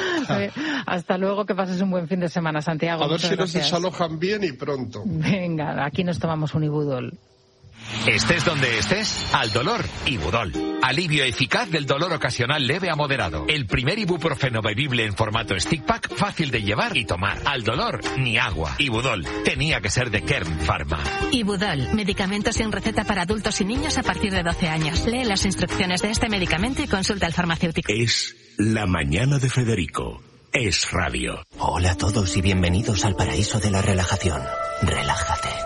Hasta luego, que pases un buen fin de semana, Santiago. A ver si gracias. nos desalojan bien y pronto. Venga, aquí nos tomamos un Ibudol. Estés donde estés, al dolor, Ibudol. Alivio eficaz del dolor ocasional leve a moderado. El primer ibuprofeno bebible en formato stick pack, fácil de llevar y tomar. Al dolor, ni agua. Ibudol. Tenía que ser de Kern Pharma. Ibudol. Medicamento sin receta para adultos y niños a partir de doce años. Lee las instrucciones de este medicamento y consulta al farmacéutico. Es La Mañana de Federico. Es radio. Hola a todos y bienvenidos al paraíso de la relajación. Relájate. Eres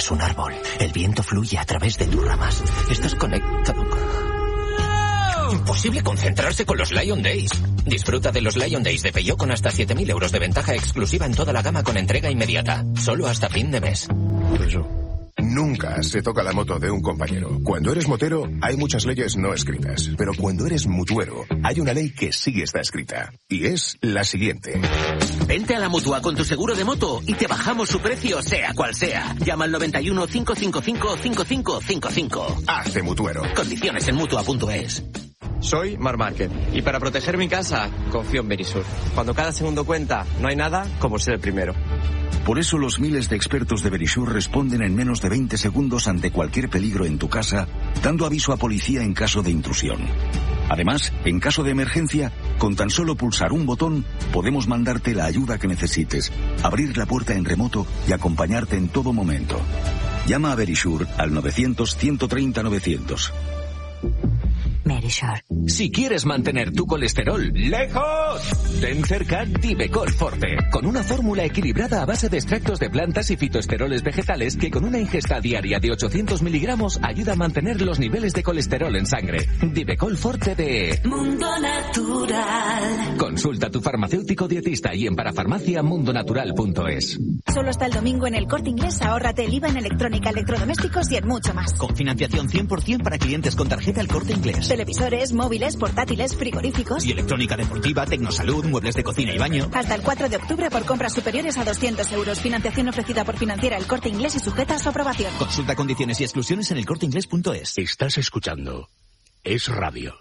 es un árbol. El viento fluye a través de tus ramas. Estás conectado. Imposible concentrarse con los Lion Days. Disfruta de los Lion Days de Peugeot con hasta siete mil euros de ventaja exclusiva en toda la gama con entrega inmediata. Solo hasta fin de mes. Nunca se toca la moto de un compañero. Cuando eres motero, hay muchas leyes no escritas. Pero cuando eres mutuero, hay una ley que sí está escrita. Y es la siguiente. Vente a la Mutua con tu seguro de moto y te bajamos su precio, sea cual sea. Llama al noventa y uno, cinco cinco cinco, cinco cinco cinco cinco. Hazte mutuero. Condiciones en mutua punto es. Soy Mar Márquez y para proteger mi casa confío en Verisur. Cuando cada segundo cuenta, no hay nada como ser el primero. Por eso los miles de expertos de Verisur responden en menos de veinte segundos ante cualquier peligro en tu casa, dando aviso a policía en caso de intrusión. Además, en caso de emergencia, con tan solo pulsar un botón, podemos mandarte la ayuda que necesites, abrir la puerta en remoto y acompañarte en todo momento. Llama a Verisur al novecientos, ciento treinta, novecientos. Verisur. Si quieres mantener tu colesterol lejos, ten cerca Divecol Forte, con una fórmula equilibrada a base de extractos de plantas y fitoesteroles vegetales que con una ingesta diaria de ochocientos miligramos ayuda a mantener los niveles de colesterol en sangre. Divecol Forte de Mundo Natural. Consulta a tu farmacéutico dietista y en parafarmacia mundo natural punto es. Solo hasta el domingo en El Corte Inglés ahórrate el I V A en electrónica, electrodomésticos y en mucho más. Con financiación cien por ciento para clientes con tarjeta El Corte Inglés. Televisores, móviles, portátiles, frigoríficos. Y electrónica deportiva, tecnosalud, muebles de cocina y baño. Hasta el cuatro de octubre por compras superiores a doscientos euros. Financiación ofrecida por Financiera El Corte Inglés y sujeta a su aprobación. Consulta condiciones y exclusiones en el corte inglés punto es. Estás escuchando Es Radio.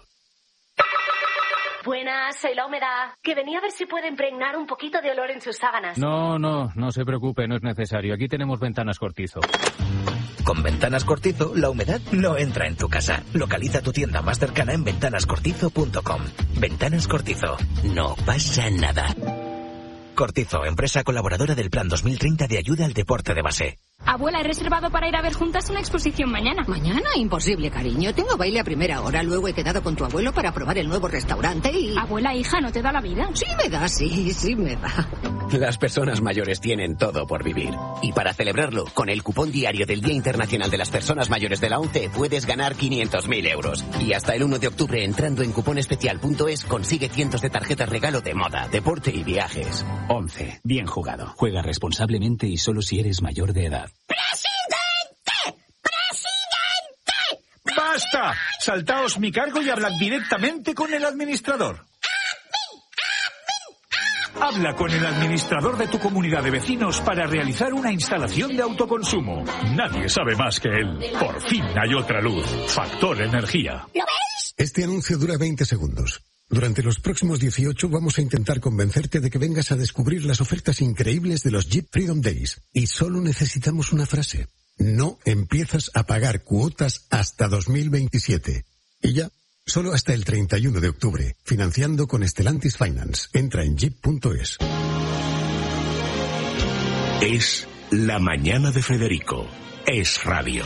Buenas, soy La Humedad, que venía a ver si puede impregnar un poquito de olor en sus sábanas. No, no, no se preocupe, no es necesario. Aquí tenemos Ventanas Cortizo. Con Ventanas Cortizo, la humedad no entra en tu casa. Localiza tu tienda más cercana en ventanas cortizo punto com. Ventanas Cortizo. No pasa nada. Cortizo, empresa colaboradora del Plan dos mil treinta de ayuda al deporte de base. Abuela, he reservado para ir a ver juntas una exposición mañana. ¿Mañana? Imposible, cariño. Tengo baile a primera hora. Luego he quedado con tu abuelo para probar el nuevo restaurante y... Abuela, hija, ¿no te da la vida? Sí me da, sí, sí me da. Las personas mayores tienen todo por vivir. Y para celebrarlo, con el cupón diario del Día Internacional de las Personas Mayores de la ONCE puedes ganar quinientos mil euros. Y hasta el uno de octubre, entrando en cuponespecial punto es, consigue cientos de tarjetas regalo de moda, deporte y viajes. ONCE. Bien jugado. Juega responsablemente y solo si eres mayor de edad. ¡Presidente! ¡Presidente! ¡Basta! Saltaos mi cargo y hablad directamente con el administrador. Habla con el administrador de tu comunidad de vecinos para realizar una instalación de autoconsumo. Nadie sabe más que él. Por fin hay otra luz. Factor Energía. ¿Lo veis? Este anuncio dura veinte segundos. Durante los próximos dieciocho vamos a intentar convencerte de que vengas a descubrir las ofertas increíbles de los Jeep Freedom Days. Y solo necesitamos una frase. No empiezas a pagar cuotas hasta dos mil veintisiete. Y ya, solo hasta el treinta y uno de octubre. Financiando con Stellantis Finance. Entra en jeep punto es. Es la mañana de Federico. Es Radio.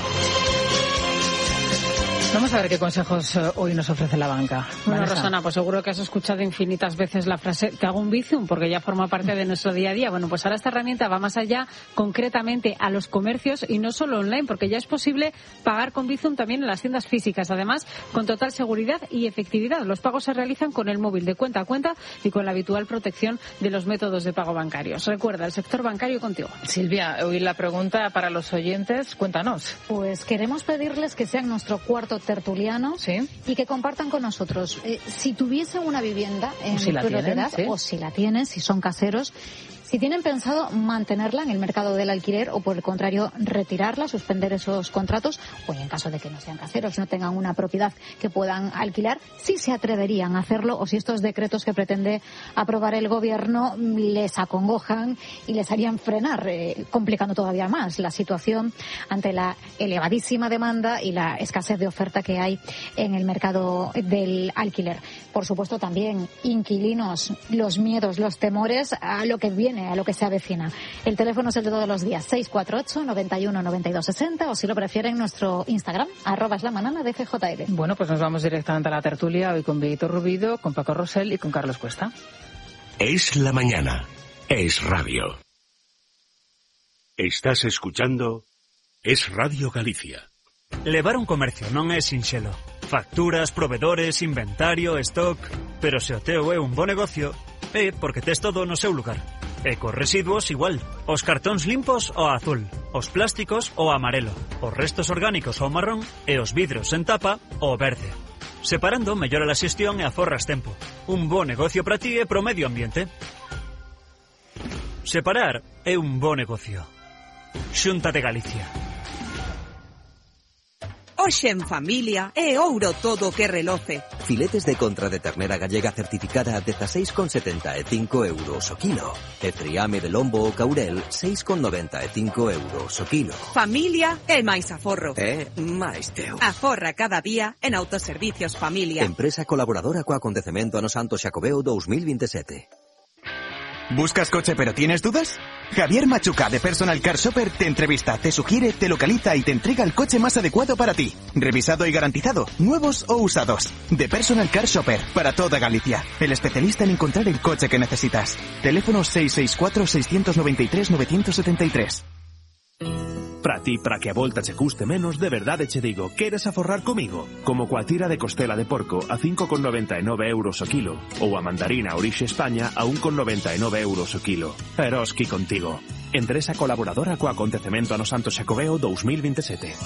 Vamos a ver qué consejos uh, hoy nos ofrece la banca. Bueno, Vanessa. Rosana, pues seguro que has escuchado infinitas veces la frase te hago un bizum, porque ya forma parte de nuestro día a día. Bueno, pues ahora esta herramienta va más allá, concretamente a los comercios y no solo online, porque ya es posible pagar con bizum también en las tiendas físicas. Además, con total seguridad y efectividad. Los pagos se realizan con el móvil de cuenta a cuenta y con la habitual protección de los métodos de pago bancarios. Recuerda, el sector bancario contigo. Silvia, hoy la pregunta para los oyentes, cuéntanos. Pues queremos pedirles que sean nuestro cuarto tertulianos, ¿sí?, y que compartan con nosotros eh, si tuviesen una vivienda en si propiedad, ¿sí?, o si la tienen, si son caseros, si tienen pensado mantenerla en el mercado del alquiler o, por el contrario, retirarla, suspender esos contratos, o en caso de que no sean caseros, no tengan una propiedad que puedan alquilar, si se atreverían a hacerlo o si estos decretos que pretende aprobar el gobierno les acongojan y les harían frenar, eh, complicando todavía más la situación ante la elevadísima demanda y la escasez de oferta que hay en el mercado del alquiler. Por supuesto, también inquilinos, los miedos, los temores a lo que viene, a lo que se avecina. El teléfono es el de todos los días, seis cuatro ocho, noventa y uno, noventa y dos, sesenta, o si lo prefieren, nuestro Instagram, arroba es la manana de F J L. Bueno, pues nos vamos directamente a la tertulia, hoy con Víctor Rubido, con Paco Rosell y con Carlos Cuesta. Es la mañana. Es Radio. Estás escuchando Es Radio Galicia. Levar un comercio non é sinxelo. Facturas, provedores, inventario, stock... Pero se o teu é un bo negocio, é porque tes todo no seu lugar. E cos residuos igual. Os cartóns limpos ao azul, os plásticos ao amarelo, os restos orgánicos ao marrón e os vidros en tapa ao verde. Separando mellora a xestión e aforras tempo. Un bo negocio para ti e pro medio ambiente. Separar é un bo negocio. Xunta de Galicia. Hoxe en familia é ouro todo que reloce. Filetes de contra de ternera gallega certificada a dezasseis con setenta e cinco euros o kilo. E triame de lombo o caurel, seis con noventa e cinco euros o kilo. Familia é máis aforro. É máis teu. Aforra cada día en Autoservicios Familia. Empresa colaboradora co acontecemento ano Santo Xacobeo dos mil veintisiete. ¿Buscas coche pero tienes dudas? Javier Machuca de Personal Car Shopper te entrevista, te sugiere, te localiza y te entrega el coche más adecuado para ti. Revisado y garantizado, nuevos o usados. De Personal Car Shopper, para toda Galicia. El especialista en encontrar el coche que necesitas. Teléfono seis seis cuatro, seis nueve tres, nueve siete tres. Para ti, para que a volta che custe menos, de verdade che digo, queres aforrar comigo? Como coa tira de costela de porco a cinco con noventa e nove euros o kilo, ou a mandarina Orixe España a un con noventa e nove euros o kilo. Eroski contigo. Empresa colaboradora co acontecemento ano Santo Xacobeo dos mil veintisiete.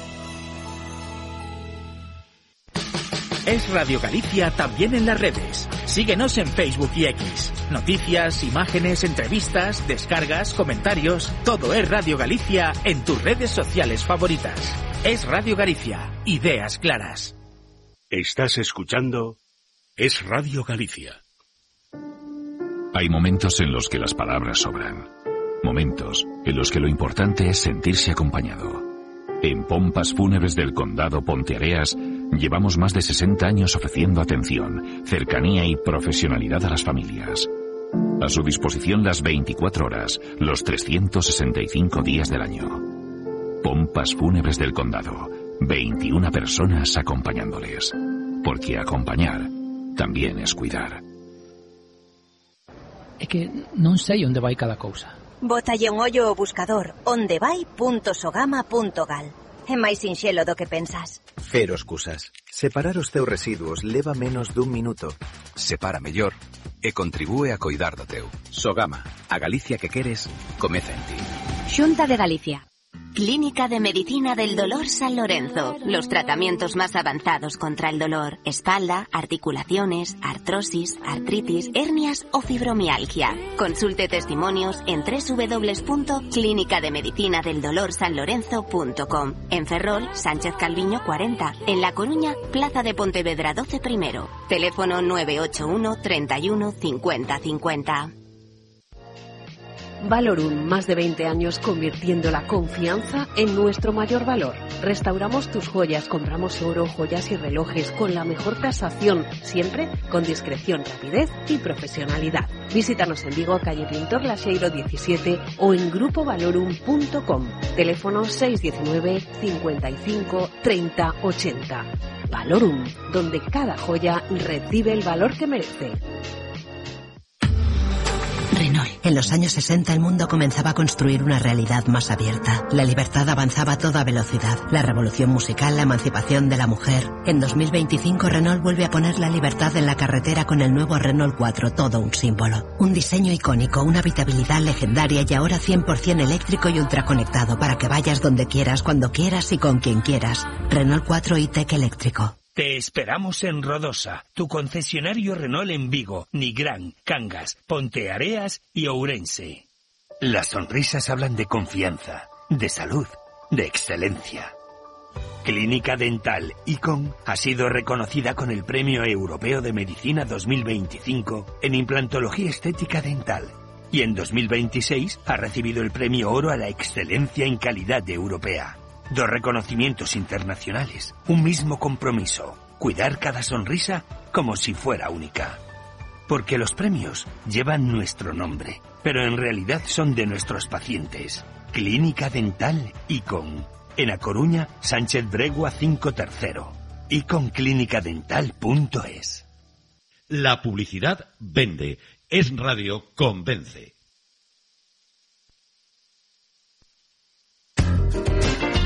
Es Radio Galicia también en las redes. Síguenos en Facebook y X. Noticias, imágenes, entrevistas, descargas, comentarios. Todo es Radio Galicia en tus redes sociales favoritas. Es Radio Galicia. Ideas claras. Estás escuchando Es Radio Galicia. Hay momentos en los que las palabras sobran. Momentos en los que lo importante es sentirse acompañado. En Pompas Fúnebres del Condado Ponteareas llevamos más de sesenta años ofreciendo atención, cercanía y profesionalidad a las familias. A su disposición las veinticuatro horas, los trescientos sesenta y cinco días del año. Pompas Fúnebres del Condado, veintiuna personas acompañándoles. Porque acompañar también es cuidar. É que non sei onde vai cada cousa. Bótalle un ollo ao buscador ondevai punto sogama punto gal. É máis sinxelo do que pensas. Cero excusas. Separar os teus residuos leva menos dun minuto. Separa mellor e contribúe a coidar do teu. Sogama, a Galicia que queres, comeza en ti. Xunta de Galicia. Clínica de Medicina del Dolor San Lorenzo. Los tratamientos más avanzados contra el dolor. Espalda, articulaciones, artrosis, artritis, hernias o fibromialgia. Consulte testimonios en doble u doble u doble u punto clínica de medicina del dolor san lorenzo punto com. En Ferrol, Sánchez Calviño cuarenta. En La Coruña, Plaza de Pontevedra doce primero. Teléfono nueve ocho uno, treinta y uno, cincuenta cincuenta. Valorum, más de veinte años convirtiendo la confianza en nuestro mayor valor. Restauramos tus joyas, compramos oro, joyas y relojes con la mejor tasación, siempre con discreción, rapidez y profesionalidad. Visítanos en Vigo, calle Pintor Laseiro diecisiete o en grupo valorum punto com. Teléfono seis uno nueve, cincuenta y cinco, treinta, ochenta. Valorum, donde cada joya recibe el valor que merece. Renault. En los años sesenta el mundo comenzaba a construir una realidad más abierta. La libertad avanzaba a toda velocidad. La revolución musical, la emancipación de la mujer. En dos mil veinticinco Renault vuelve a poner la libertad en la carretera con el nuevo Renault cuatro, todo un símbolo. Un diseño icónico, una habitabilidad legendaria y ahora cien por ciento eléctrico y ultraconectado para que vayas donde quieras, cuando quieras y con quien quieras. Renault cuatro e-Tech eléctrico. Te esperamos en Rodosa, tu concesionario Renault en Vigo, Nigrán, Cangas, Ponteareas y Ourense. Las sonrisas hablan de confianza, de salud, de excelencia. Clínica Dental Icon ha sido reconocida con el Premio Europeo de Medicina dos mil veinticinco en implantología estética dental. Y en dos mil veintiséis ha recibido el Premio Oro a la excelencia en calidad europea. Dos reconocimientos internacionales, un mismo compromiso, cuidar cada sonrisa como si fuera única. Porque los premios llevan nuestro nombre, pero en realidad son de nuestros pacientes. Clínica Dental Icon, en A Coruña, Sánchez Bregua cinco tercero. icon clínica dental punto es. La publicidad vende, Es Radio convence.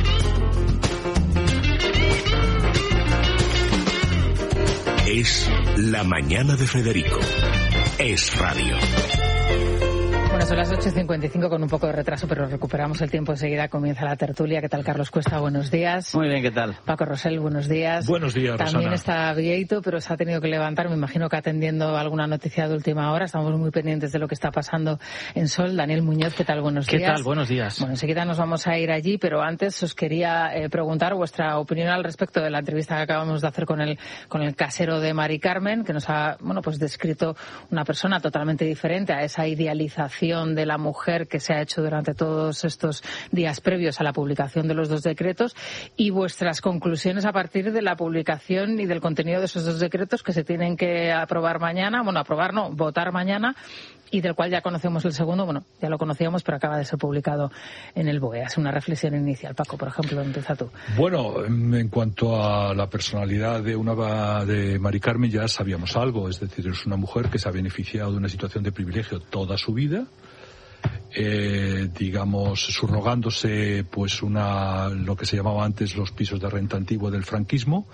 Es la mañana de Federico. Es radio. Bueno, son las ocho y cincuenta y cinco con un poco de retraso, pero recuperamos el tiempo enseguida. Comienza la tertulia. ¿Qué tal, Carlos Cuesta? Buenos días. Muy bien, ¿qué tal? Paco Rosell, buenos días. Buenos días, También Rosana. está Vieito, pero se ha tenido que levantar, me imagino que atendiendo alguna noticia de última hora. Estamos muy pendientes de lo que está pasando en Sol. Daniel Muñoz, ¿qué tal? Buenos ¿Qué días. ¿Qué tal? Buenos días. Bueno, enseguida nos vamos a ir allí, pero antes os quería eh, preguntar vuestra opinión al respecto de la entrevista que acabamos de hacer con el, con el casero de Mari Carmen, que nos ha, bueno, pues descrito una persona totalmente diferente a esa idealización de la mujer que se ha hecho durante todos estos días previos a la publicación de los dos decretos, y vuestras conclusiones a partir de la publicación y del contenido de esos dos decretos que se tienen que aprobar mañana, bueno, aprobar no, votar mañana, y del cual ya conocemos el segundo, bueno, ya lo conocíamos, pero acaba de ser publicado en el B O E. Hace una reflexión inicial. Paco, por ejemplo, empieza tú. Bueno, en cuanto a la personalidad de una de Mari Carmen ya sabíamos algo, es decir, es una mujer que se ha beneficiado de una situación de privilegio toda su vida, Eh, digamos, subrogándose pues una lo que se llamaba antes los pisos de renta antigua del franquismo,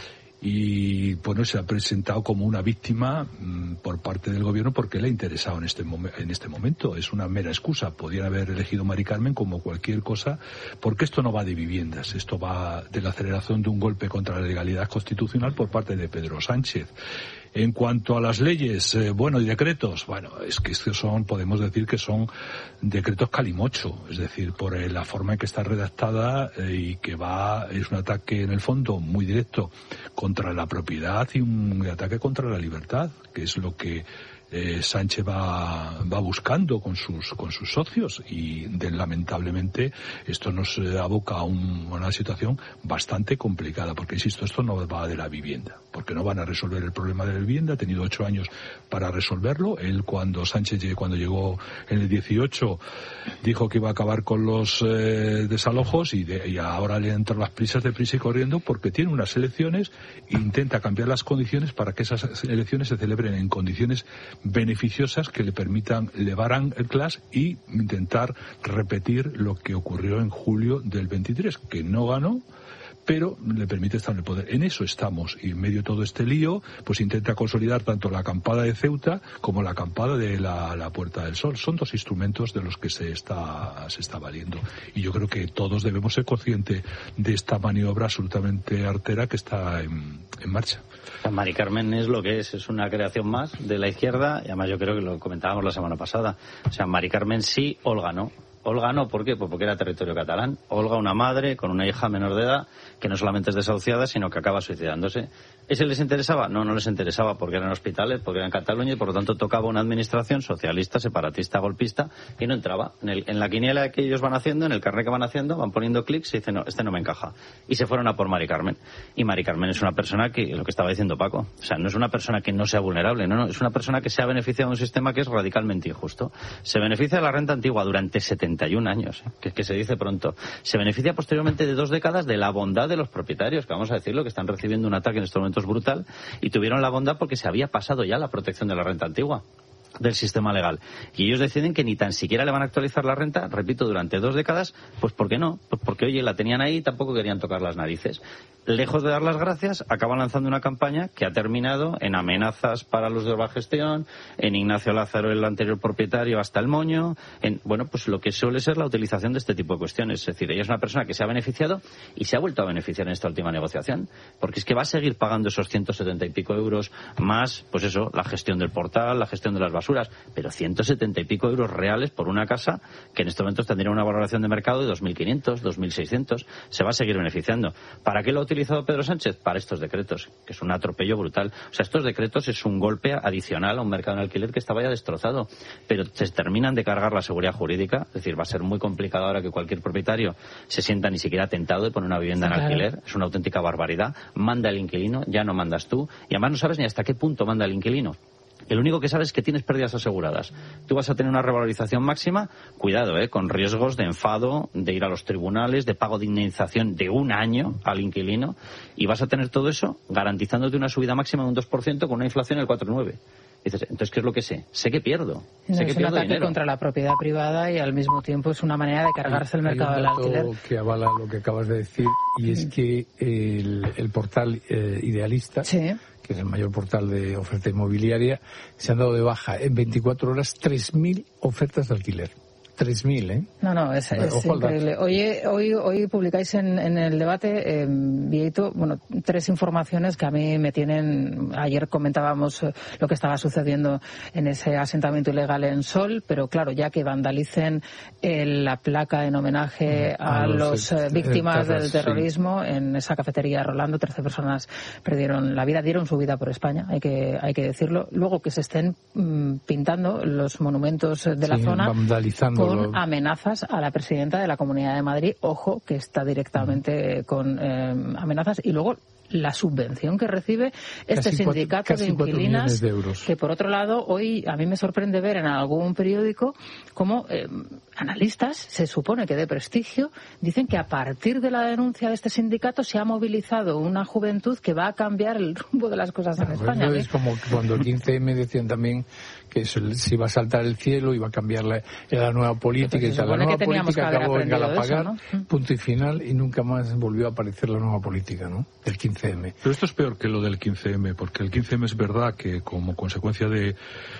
y bueno, se ha presentado como una víctima mmm, por parte del gobierno porque le ha interesado en este, mom- en este momento. Es una mera excusa. Podrían haber elegido Mari Carmen como cualquier cosa, porque esto no va de viviendas, esto va de la aceleración de un golpe contra la legalidad constitucional por parte de Pedro Sánchez. En cuanto a las leyes, eh, bueno, y decretos, bueno, es que estos son, podemos decir que son decretos calimocho, es decir, por eh, la forma en que está redactada eh, y que va, es un ataque en el fondo muy directo contra la propiedad y un ataque contra la libertad, que es lo que eh, Sánchez va, va buscando con sus, con sus socios, y de, lamentablemente esto nos eh, aboca a, un, a una situación bastante complicada, porque insisto, esto no va de la vivienda, porque no van a resolver el problema de la vivienda. Ha tenido ocho años para resolverlo. Él, cuando Sánchez cuando llegó en el dieciocho, dijo que iba a acabar con los eh, desalojos, y, de, y ahora le entran las prisas de prisa y corriendo porque tiene unas elecciones e intenta cambiar las condiciones para que esas elecciones se celebren en condiciones beneficiosas que le permitan elevar el class y intentar repetir lo que ocurrió en julio del veintitrés, que no ganó, pero le permite estar en el poder. En eso estamos, y en medio de todo este lío, pues intenta consolidar tanto la acampada de Ceuta como la acampada de la, la Puerta del Sol. Son dos instrumentos de los que se está, se está valiendo. Y yo creo que todos debemos ser conscientes de esta maniobra absolutamente artera que está en, en marcha. Mari Carmen es lo que es, es una creación más de la izquierda, y además yo creo que lo comentábamos la semana pasada. O sea, Mari Carmen sí, Olga no. Olga no, ¿por qué? Pues porque era territorio catalán. Olga, una madre con una hija menor de edad que no solamente es desahuciada, sino que acaba suicidándose. ¿Ese les interesaba? No, no les interesaba, porque eran hospitales, porque eran Cataluña, y por lo tanto tocaba una administración socialista, separatista, golpista, y no entraba. En, el, en la quiniela que ellos van haciendo, en el carnet que van haciendo, van poniendo clics y dicen, no, este no me encaja. Y se fueron a por Mari Carmen. Y Mari Carmen es una persona que, lo que estaba diciendo Paco, o sea, no es una persona que no sea vulnerable, no, no, es una persona que se ha beneficiado de un sistema que es radicalmente injusto. Se beneficia de la renta antigua durante setenta y un años, ¿eh? que, que se dice pronto. Se beneficia posteriormente de dos décadas de la bondad de los propietarios, que vamos a decirlo, que están recibiendo un ataque en estos momentos brutal, y tuvieron la bondad porque se había pasado ya la protección de la renta antigua del sistema legal. Y ellos deciden que ni tan siquiera le van a actualizar la renta, repito, durante dos décadas. Pues ¿por qué no? Pues porque, oye, la tenían ahí y tampoco querían tocar las narices. Lejos de dar las gracias, acaban lanzando una campaña que ha terminado en amenazas para los de Orba Gestión, en Ignacio Lázaro, el anterior propietario, hasta el moño, en, bueno, pues lo que suele ser la utilización de este tipo de cuestiones. Es decir, ella es una persona que se ha beneficiado y se ha vuelto a beneficiar en esta última negociación, porque es que va a seguir pagando esos ciento setenta y pico euros más, pues eso, la gestión del portal, la gestión de las basuras, pero ciento setenta y pico euros reales por una casa que en estos momentos tendría una valoración de mercado de dos mil quinientos, dos mil seiscientos. Se va a seguir beneficiando. ¿Para qué lo ha utilizado Pedro Sánchez? Para estos decretos, que es un atropello brutal. O sea, estos decretos es un golpe adicional a un mercado en alquiler que estaba ya destrozado, pero se terminan de cargar la seguridad jurídica. Es decir, va a ser muy complicado ahora que cualquier propietario se sienta ni siquiera tentado de poner una vivienda en alquiler. Es una auténtica barbaridad. Manda el inquilino, ya no mandas tú, y además no sabes ni hasta qué punto manda el inquilino. El único que sabes es que tienes pérdidas aseguradas. Tú vas a tener una revalorización máxima, cuidado, eh, con riesgos de enfado, de ir a los tribunales, de pago de indemnización de un año al inquilino, y vas a tener todo eso garantizándote una subida máxima de un dos por ciento con una inflación del cuatro coma nueve por ciento. Dices, entonces, ¿qué es lo que sé? Sé que pierdo. No, sé es que un pierdo ataque dinero. contra la propiedad privada y al mismo tiempo es una manera de cargarse el Hay mercado del un dato alquiler. que avala lo que acabas de decir, y es que el, el portal eh, Idealista, sí. que es el mayor portal de oferta inmobiliaria, se han dado de baja en veinticuatro horas tres mil ofertas de alquiler. tres mil, ¿eh? No, no, es, es Ojo al dato. increíble. Hoy, hoy, hoy publicáis en, en el debate, eh, Vieito, bueno, tres informaciones que a mí me tienen... Ayer comentábamos eh, lo que estaba sucediendo en ese asentamiento ilegal en Sol, pero claro, ya que vandalicen eh, la placa en homenaje a, a los, los eh, víctimas terras, del terrorismo sí. en esa cafetería Rolando, trece personas perdieron la vida, dieron su vida por España, hay que, hay que decirlo. Luego que se estén mm, pintando los monumentos de la sí, zona... vandalizando. Con amenazas a la presidenta de la Comunidad de Madrid, ojo, que está directamente con eh, amenazas, y luego la subvención que recibe este casi sindicato cuatro, de inquilinas, de euros. Que por otro lado, hoy a mí me sorprende ver en algún periódico cómo eh, analistas, se supone que de prestigio, dicen que a partir de la denuncia de este sindicato se ha movilizado una juventud que va a cambiar el rumbo de las cosas en bueno, España. Es como cuando el quince eme decían también que se, se iba a saltar el cielo, iba a cambiar la, la nueva política y tal. La nueva política acabó en Galapagar, ¿no? Punto y final, y nunca más volvió a aparecer la nueva política, ¿no? Del quince eme. Pero esto es peor que lo del quince eme, porque el quince eme es verdad que como consecuencia de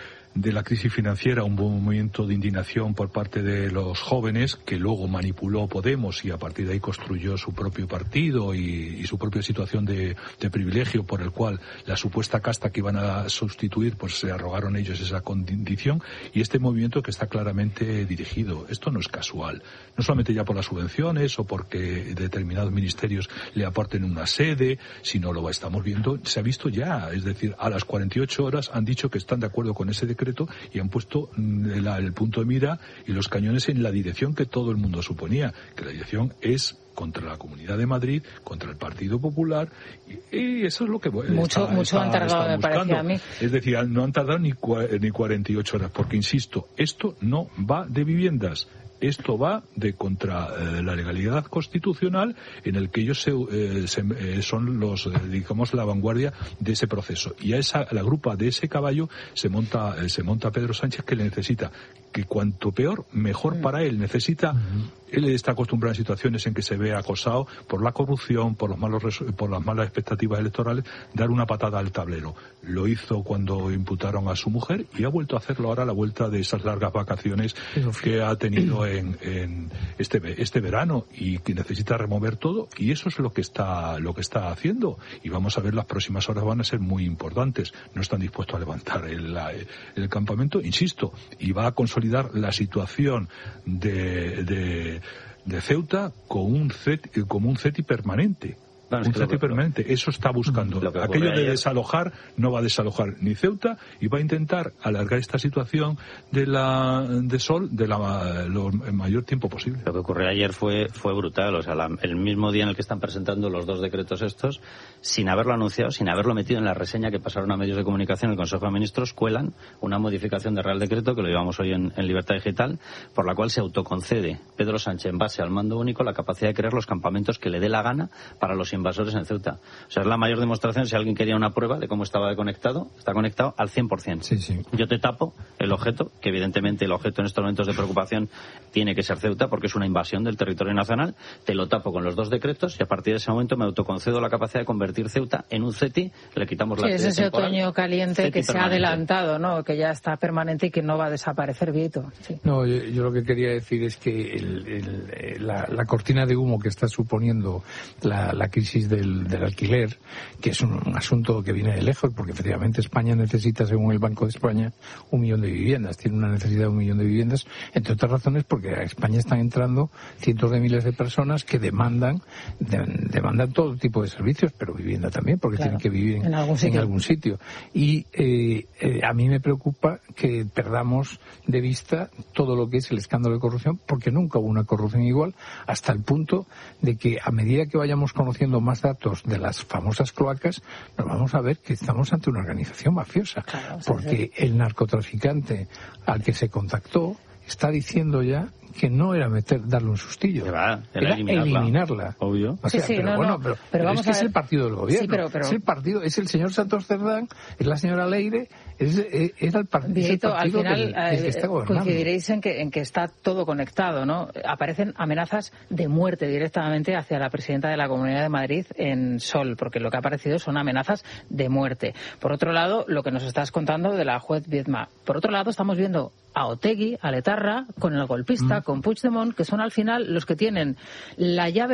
de la crisis financiera, un movimiento de indignación por parte de los jóvenes que luego manipuló Podemos y a partir de ahí construyó su propio partido y, y su propia situación de, de privilegio por el cual la supuesta casta que iban a sustituir pues se arrogaron ellos esa condición, y este movimiento que está claramente dirigido. Esto no es casual, no solamente ya por las subvenciones o porque determinados ministerios le aporten una sede, sino lo estamos viendo, se ha visto ya, es decir, a las cuarenta y ocho horas han dicho que están de acuerdo con ese decreto y han puesto el, el punto de mira y los cañones en la dirección que todo el mundo suponía, que la dirección es contra la Comunidad de Madrid, contra el Partido Popular, y, y eso es lo que mucho está, mucho está, han tardado, me parece a mí. Es decir, no han tardado ni, ni cuarenta y ocho horas, porque insisto, esto no va de viviendas. Esto va de contra eh, la legalidad constitucional, en el que ellos se, eh, se, eh, son los, eh, digamos, la vanguardia de ese proceso. Y a esa, a la grupa de ese caballo se monta, eh, se monta Pedro Sánchez, que le necesita, que cuanto peor, mejor mm. para él. Necesita, mm-hmm. él está acostumbrado a situaciones en que se ve acosado por la corrupción, por los malos, por las malas expectativas electorales, dar una patada al tablero. Lo hizo cuando imputaron a su mujer y ha vuelto a hacerlo ahora a la vuelta de esas largas vacaciones que ha tenido en, en este este verano, y que necesita remover todo, y eso es lo que está lo que está haciendo, y vamos a ver, las próximas horas van a ser muy importantes. No están dispuestos a levantar el, el campamento, insisto, y va a consolidar la situación de, de, de Ceuta con un CETI, como un CETI permanente. Bueno, un CETI permanente, eso está buscando. Aquello de ayer... desalojar, no va a desalojar ni Ceuta, y va a intentar alargar esta situación de la de Sol de la lo, el mayor tiempo posible. Lo que ocurrió ayer fue fue brutal, o sea, la, el mismo día en el que están presentando los dos decretos estos, sin haberlo anunciado, sin haberlo metido en la reseña que pasaron a medios de comunicación, el Consejo de Ministros cuelan una modificación del Real Decreto, que lo llevamos hoy en, en Libertad Digital, por la cual se autoconcede Pedro Sánchez, en base al mando único, la capacidad de crear los campamentos que le dé la gana para los invasores en Ceuta. O sea, es la mayor demostración, si alguien quería una prueba de cómo estaba conectado, está conectado al cien por ciento. Sí, sí. Yo te tapo el objeto, que evidentemente el objeto en estos momentos de preocupación tiene que ser Ceuta, porque es una invasión del territorio nacional, te lo tapo con los dos decretos y a partir de ese momento me autoconcedo la capacidad de convertir Ceuta en un CETI, le quitamos la sí, es ese temporal, otoño caliente CETI que se permanente. Ha adelantado, ¿no? Que ya está permanente y que no va a desaparecer, Vieito. Sí. No, yo, yo lo que quería decir es que el, el, la, la cortina de humo que está suponiendo la, la crisis del, del alquiler, que es un, un asunto que viene de lejos, porque efectivamente España necesita, según el Banco de España, un millón de viviendas, tiene una necesidad de un millón de viviendas, entre otras razones porque a España están entrando cientos de miles de personas que demandan de, demandan todo tipo de servicios, pero vivienda también, porque claro, tienen que vivir en, en, algún, sitio. en algún sitio. Y eh, eh, a mí me preocupa que perdamos de vista todo lo que es el escándalo de corrupción, porque nunca hubo una corrupción igual, hasta el punto de que a medida que vayamos conociendo más datos de las famosas cloacas, nos vamos a ver que estamos ante una organización mafiosa, claro, porque sí, sí. el narcotraficante al que se contactó está diciendo ya que no era meter, darle un sustillo, va, era, era eliminarla. eliminarla. Obvio. O sea, sí, sí, pero no, bueno, no, pero, pero, pero vamos es que a ver. Es el partido del gobierno. Sí, pero, pero... Es el partido, es el señor Santos Cerdán, es la señora Leire, es, es, era el, par, es el partido al final, del, del que está gobernando. Coincidiréis en que, en que está todo conectado, ¿no? Aparecen amenazas de muerte directamente hacia la presidenta de la Comunidad de Madrid en Sol, porque lo que ha aparecido son amenazas de muerte. Por otro lado, lo que nos estás contando de la juez Viedma. Por otro lado, estamos viendo a Otegi, a Letarra, con el golpista, mm. con Puigdemont, que son al final los que tienen la llave